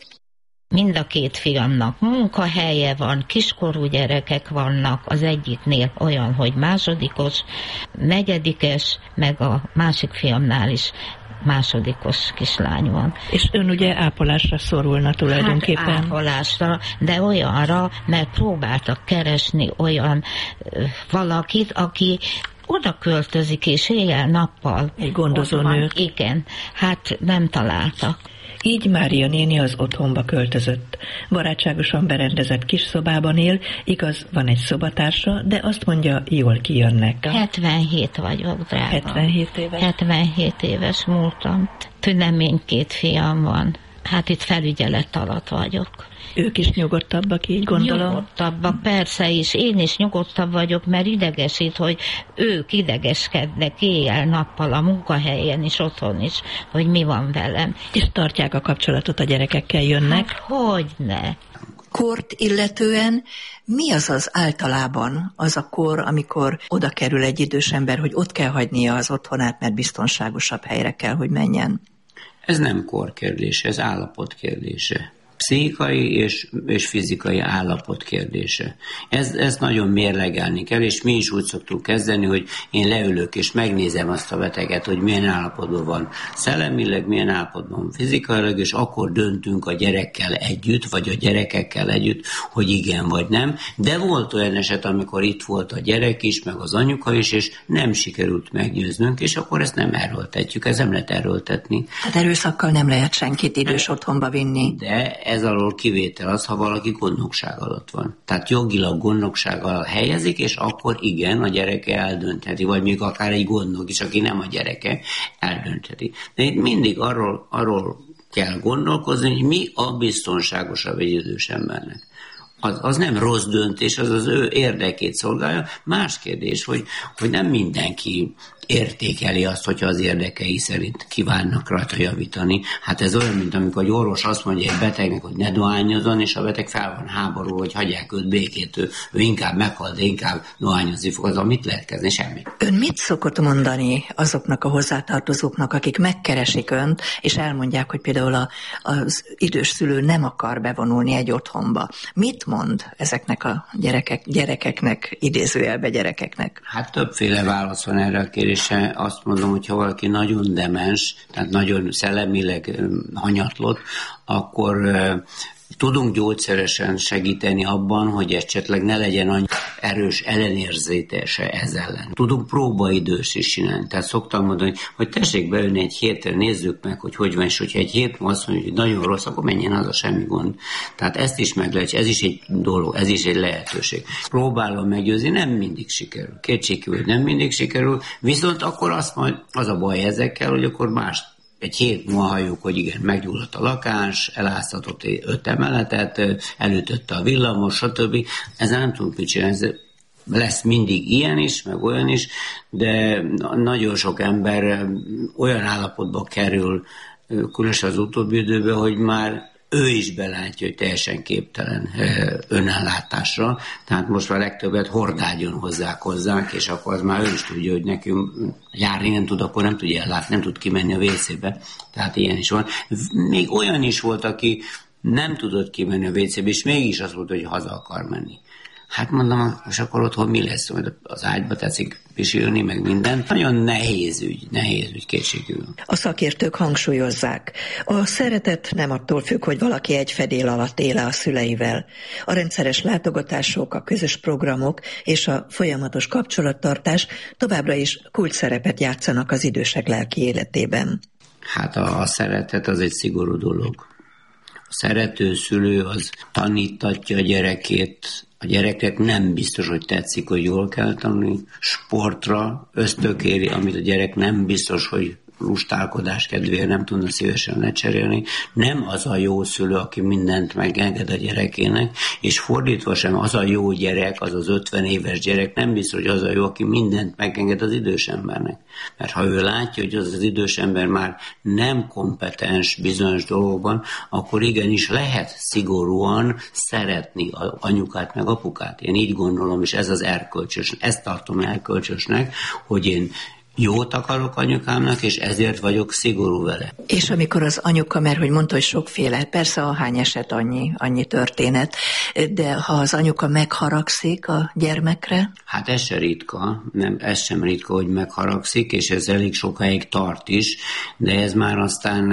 Mind a két fiamnak munkahelye van, kiskorú gyerekek vannak, az egyiknél olyan, hogy másodikos, negyedikes, meg a másik fiamnál is másodikos kislány van.
És ön ugye ápolásra szorulna tulajdonképpen?
Hát ápolásra, de olyanra, mert próbáltak keresni olyan ö, valakit, aki oda költözik, és éjjel-nappal.
Egy gondozónő.
Igen, hát nem találtak.
Így Mária néni az otthonba költözött. Barátságosan berendezett kis szobában él, igaz, van egy szobatársa, de azt mondja, jól kijönnek.
hetvenhét vagyok, drága.
hetvenhét éves?
hetvenhét éves múltam. Tünemény két fiam van. Hát itt felügyelet alatt vagyok.
Ők is nyugodtabbak, így gondolom?
Nyugodtabbak, persze is. Én is nyugodtabb vagyok, mert idegesít, hogy ők idegeskednek éjjel-nappal a munkahelyen is, otthon is, hogy mi van velem.
És tartják a kapcsolatot a gyerekekkel, jönnek?
Hát hogyne.
Kort illetően mi az az általában az a kor, amikor oda kerül egy idős ember, hogy ott kell hagynia az otthonát, mert biztonságosabb helyre kell, hogy menjen?
Ez nem kor kérdése, ez állapot kérdése. pszichikai és, és fizikai állapot kérdése. Ez, ezt nagyon mérlegelni kell, és mi is úgy szoktuk kezdeni, hogy én leülök és megnézem azt a beteget, hogy milyen állapotban van szellemileg, milyen állapotban fizikailag, és akkor döntünk a gyerekkel együtt, vagy a gyerekekkel együtt, hogy igen vagy nem. De volt olyan eset, amikor itt volt a gyerek is, meg az anyuka is, és nem sikerült meggyőznünk, és akkor ezt nem erőltetjük, ez nem lehet erőltetni.
Hát erőszakkal nem lehet senkit idős otthonba vinni.
De ez alól kivétel az, ha valaki gondnokság alatt van. Tehát jogilag gondnokság alatt helyezik, és akkor igen, a gyereke eldöntheti, vagy még akár egy gondnok is, aki nem a gyereke, eldöntheti. De itt mindig arról, arról kell gondolkozni, hogy mi a biztonságosabb egy idős embernek. Az, az nem rossz döntés, az az ő érdekét szolgálja. Más kérdés, hogy, hogy nem mindenki értékeli azt, hogyha az érdekei szerint kívánnak rajta javítani. Hát ez olyan, mint amikor egy orvos azt mondja egy betegnek, hogy ne dohányozzon, és a beteg fel van háború, hogy hagyják őt békét, ő, ő inkább meghal, de inkább dohányozni fog, azon mit lehet kezdeni? Semmit.
Ön mit szokott mondani azoknak a hozzátartozóknak, akik megkeresik önt, és elmondják, hogy például a, az idős szülő nem akar bevonulni egy otthonba? Mit mond ezeknek a gyerekek, gyerekeknek, idézőjelbe gyerekeknek?
Hát többféle válasz van erre a kérdésre. Azt mondom, hogy ha valaki nagyon demens, tehát nagyon szellemileg hanyatlott, akkor uh, tudunk gyógyszeresen segíteni abban, hogy esetleg ne legyen annyi erős ellenérzése ez ellen. Tudunk próbaidős is csinálni. Tehát szoktam mondani, hogy, hogy tessék beülni egy hétre, nézzük meg, hogy hogy van, és hogyha egy hét múlva azt mondja, hogy nagyon rossz, akkor menjen haza, semmi gond. Tehát ezt is meg lehet, ez is egy dolog, ez is egy lehetőség. Próbálom meggyőzni, nem mindig sikerül. Kétségkívül nem mindig sikerül, viszont akkor azt majd, az a baj ezekkel, hogy akkor más egy hét múlva halljuk, hogy igen, meggyulladt a lakás, eláztatott öt emeletet, elütötte a villamos, stb. Ezzel nem tudunk mit csinálni. Lesz mindig ilyen is, meg olyan is, de nagyon sok ember olyan állapotba kerül, különösen az utóbbi időben, hogy már ő is belátja, hogy teljesen képtelen önellátásra, tehát most már legtöbbet hordágyon hozzák hozzánk, és akkor az már ő is tudja, hogy nekünk járni nem tud, akkor nem tudja ellátni, nem tud kimenni a vécébe, tehát ilyen is van. Még olyan is volt, aki nem tudott kimenni a vécébe, és mégis azt mondta, hogy haza akar menni. Hát mondom, és akkor otthon mi lesz? Majd az ágyba tetszik pisilni, meg minden. Nagyon nehéz ügy, nehéz ügy kétségül.
A szakértők hangsúlyozzák. A szeretet nem attól függ, hogy valaki egy fedél alatt éle a szüleivel. A rendszeres látogatások, a közös programok és a folyamatos kapcsolattartás továbbra is kulcsszerepet játszanak az idősek lelki életében.
Hát a, a szeretet az egy szigorú dolog. A szerető szülő az tanítatja a gyerekét. A gyerekek nem biztos, hogy tetszik, hogy jól kell tanulni. Sportra ösztökéli, amit a gyerek nem biztos, hogy lustálkodás kedvéért nem tudna szívesen lecserélni. Nem az a jó szülő, aki mindent megenged a gyerekének, és fordítva sem az a jó gyerek, az az ötven éves gyerek, nem biztos, hogy az a jó, aki mindent megenged az idős embernek. Mert ha ő látja, hogy az az idős ember már nem kompetens bizonyos dolgokban, akkor igenis lehet szigorúan szeretni az anyukát meg apukát. Én így gondolom, és ez az erkölcsös, ezt tartom erkölcsösnek, hogy én jót akarok anyukámnak, és ezért vagyok szigorú vele.
És amikor az anyuka, mert hogy mondta, hogy sokféle, persze a hány eset annyi, annyi történet, de ha az anyuka megharagszik a gyermekre?
Hát ez sem ritka, nem, ez sem ritka, hogy megharagszik, és ez elég sokáig tart is, de ez már aztán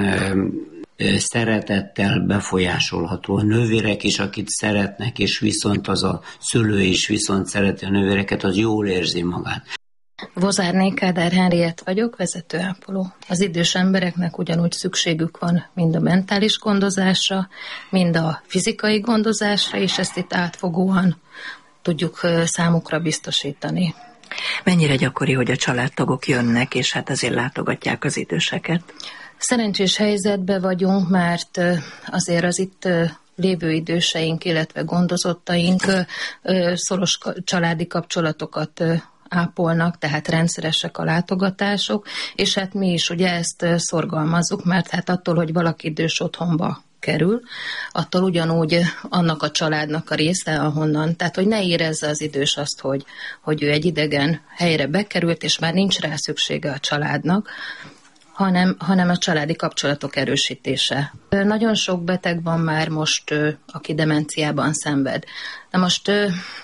e, szeretettel befolyásolható. A nővérek is, akit szeretnek, és viszont az a szülő is viszont szereti a nővéreket, az jól érzi magát.
Vozárné Kádár Henriett vagyok, vezetőápoló. Az idős embereknek ugyanúgy szükségük van mind a mentális gondozásra, mind a fizikai gondozásra, és ezt itt átfogóan tudjuk számukra biztosítani.
Mennyire gyakori, hogy a családtagok jönnek, és hát azért látogatják az időseket?
Szerencsés helyzetben vagyunk, mert azért az itt lévő időseink, illetve gondozottaink szoros családi kapcsolatokat ápolnak, tehát rendszeresek a látogatások, és hát mi is ugye ezt szorgalmazzuk, mert hát attól, hogy valaki idős otthonba kerül, attól ugyanúgy annak a családnak a része, ahonnan, tehát hogy ne érezze az idős azt, hogy, hogy ő egy idegen helyre bekerült, és már nincs rá szüksége a családnak, hanem, hanem a családi kapcsolatok erősítése. Nagyon sok beteg van már most, aki demenciában szenved. Na most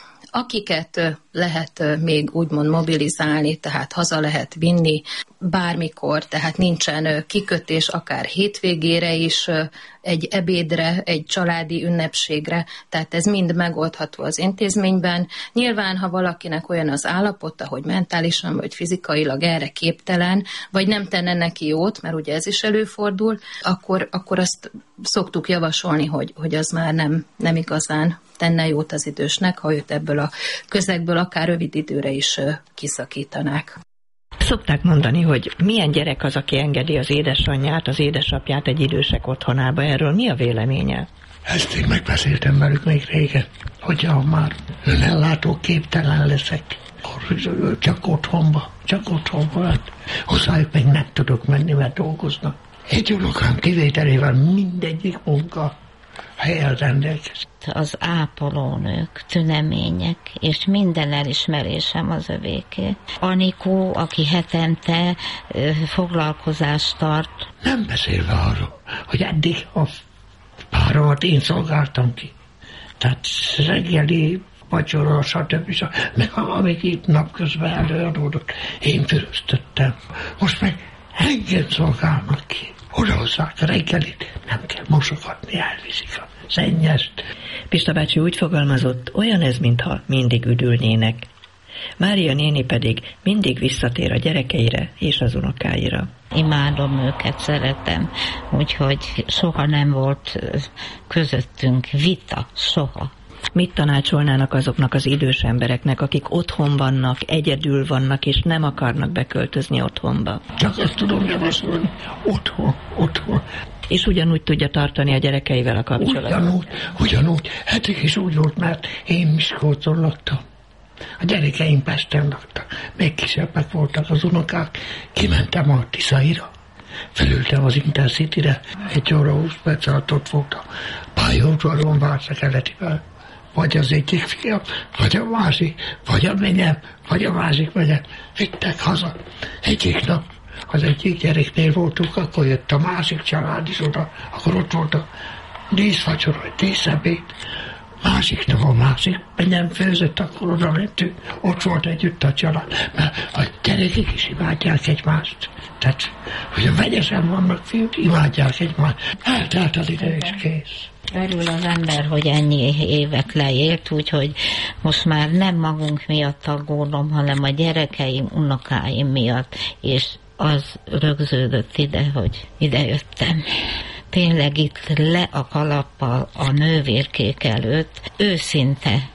akiket lehet még úgymond mobilizálni, tehát haza lehet vinni bármikor, tehát nincsen kikötés, akár hétvégére is, egy ebédre, egy családi ünnepségre, tehát ez mind megoldható az intézményben. Nyilván, ha valakinek olyan az állapota, hogy mentálisan vagy fizikailag erre képtelen, vagy nem tenne neki jót, mert ugye ez is előfordul, akkor, akkor azt szoktuk javasolni, hogy, hogy az már nem, nem igazán tenne jót az idősnek, ha őt ebből a közegből akár rövid időre is kiszakítanák.
Szokták mondani, hogy milyen gyerek az, aki engedi az édesanyját, az édesapját egy idősek otthonába. Erről mi a véleménye?
Ezt én megbeszéltem velük még régen, hogyha már önellátó képtelen leszek, akkor csak otthonba, csak otthonba, hát hozzájuk még nem tudok menni, mert dolgoznak. Egy unokám kivételével mindegyik munka helyen rendelkezik.
Az ápolónők, tünemények, és minden elismerésem az övéké. Anikó, aki hetente ö, foglalkozást tart.
Nem beszélve arról, hogy eddig a páromat én szolgáltam ki. Tehát reggeli, vacsora, stb. Meg amíg itt napközben előadódott, én füröztöttem. Most meg engem szolgálnak ki. Odahozzák a reggelit, nem kell mosogatni, elviszik a szennyest.
Pista bácsi úgy fogalmazott, olyan ez, mintha mindig üdülnének. Mária néni pedig mindig visszatér a gyerekeire és az unokáira.
Imádom őket, szeretem, úgyhogy soha nem volt közöttünk vita, soha.
Mit tanácsolnának azoknak az idős embereknek, akik otthon vannak, egyedül vannak, és nem akarnak beköltözni otthonba?
Csak ezt tudom javasolni, otthon, otthon.
És ugyanúgy tudja tartani a gyerekeivel a kapcsolatot?
Ugyanúgy, ugyanúgy. Eddig is úgy volt, mert én Miskolcon laktam. A gyerekeim Pesten laktak. Még kisebbek voltak az unokák. Kimentem a Tiszaira. Felültem az Intercity-re. Egy óra húsz perc alatt ott volt a pályaudvaron Vársa-Keletivel. Vagy az egyik fiam, vagy a másik, vagy a menyem, vagy a másik menyem. Vittek haza. Egyik nap az egyik gyereknél voltunk, akkor jött a másik család is oda, akkor ott volt a díszvacsora, a díszebéd. Másik nap a másik menyem főzött, akkor oda mentünk, ott volt együtt a család, mert a gyerekek is imádják egymást. Tehát, hogy a vegyesen vannak fiúk, imádják egymást. Eltelt az ide és kész.
Örül az ember, hogy ennyi évet leélt, úgyhogy most már nem magunk miatt aggódom, hanem a gyerekeim, unokáim miatt, és az rögződött ide, hogy ide jöttem. Tényleg itt le a kalappal a nővérkék előtt, őszinte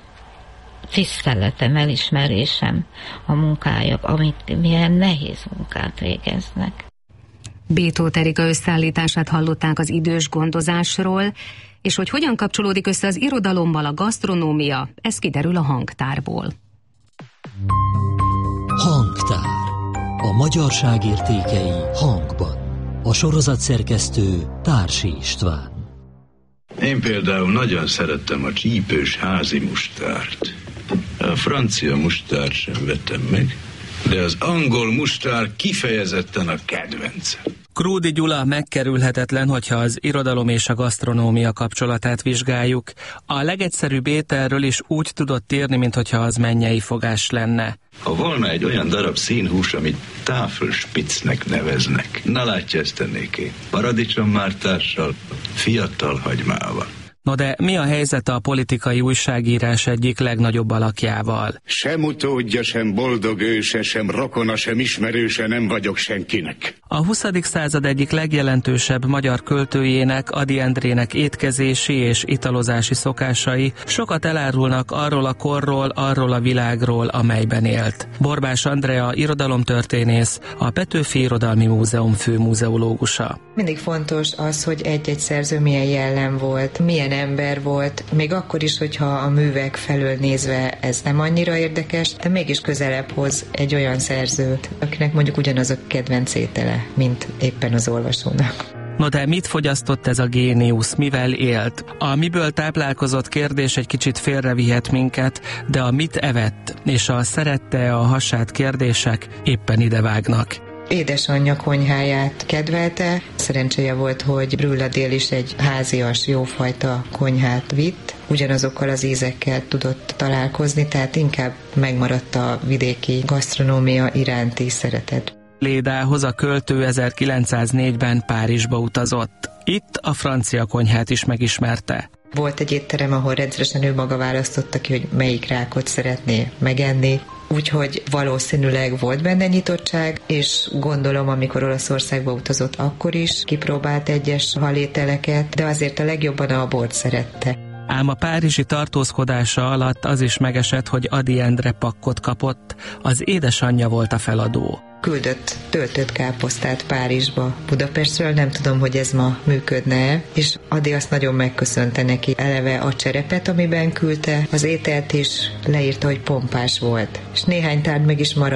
tiszteletem, elismerésem a munkájuk, amit milyen nehéz munkát végeznek.
Bétót Erika összeállítását hallották az idős gondozásról, és hogy hogyan kapcsolódik össze az irodalommal a gasztronómia, ez kiderül a hangtárból.
Hangtár. A magyarság értékei hangban. A sorozatszerkesztő Társi István.
Én például nagyon szerettem a csípős házi mustárt. A francia mustárt sem vettem meg, de az angol mustár kifejezetten a kedvencem.
Krúdi Gyula megkerülhetetlen, hogyha az irodalom és a gasztronómia kapcsolatát vizsgáljuk. A legegyszerűbb ételről is úgy tudott írni, mintha az mennyei fogás lenne.
Ha volna egy olyan darab színhús, amit táfölspitznek neveznek, na látja, ezt tennék én. Paradicsommártással, fiatal hagymával.
No de mi a helyzet a politikai újságírás egyik legnagyobb alakjával?
Sem utódja, sem boldog őse, sem rokona, sem ismerőse nem vagyok senkinek.
A huszadik század egyik legjelentősebb magyar költőjének, Ady Endrének étkezési és italozási szokásai sokat elárulnak arról a korról, arról a világról, amelyben élt. Borbás Andrea irodalomtörténész, a Petőfi Irodalmi Múzeum főmuzeológusa.
Mindig fontos az, hogy egy-egy szerző milyen jellem volt, milyen ember volt, még akkor is, hogyha a művek felől nézve ez nem annyira érdekes, de mégis közelebb hoz egy olyan szerzőt, akinek mondjuk ugyanaz a kedvenc étele, mint éppen az olvasónak.
No de mit fogyasztott ez a géniusz, mivel élt? A miből táplálkozott kérdés egy kicsit félrevihet minket, de a mit evett és a szerette a hasát kérdések éppen idevágnak.
Édesanyja konyháját kedvelte. Szerencséje volt, hogy Brülladél is egy házias, jófajta konyhát vitt. Ugyanazokkal az ízekkel tudott találkozni, tehát inkább megmaradt a vidéki gasztronómia iránti szeretet.
Lédához a költő ezerkilencszáznégyben Párizsba utazott. Itt a francia konyhát is megismerte.
Volt egy étterem, ahol rendszeresen ő maga választotta ki, hogy melyik rákot szeretné megenni. Úgyhogy valószínűleg volt benne nyitottság, és gondolom, amikor Olaszországba utazott, akkor is kipróbált egyes halételeket, de azért a legjobban a bort szerette.
Ám a párizsi tartózkodása alatt az is megesett, hogy Ady Endre pakkot kapott, az édesanyja volt a feladó.
Küldött töltött káposztát Párizsba, Budapestről, nem tudom, hogy ez ma működne, és Ady azt nagyon megköszönte neki. Eleve a cserepet, amiben küldte, az ételt is leírta, hogy pompás volt. És néhány tárgy meg is maradt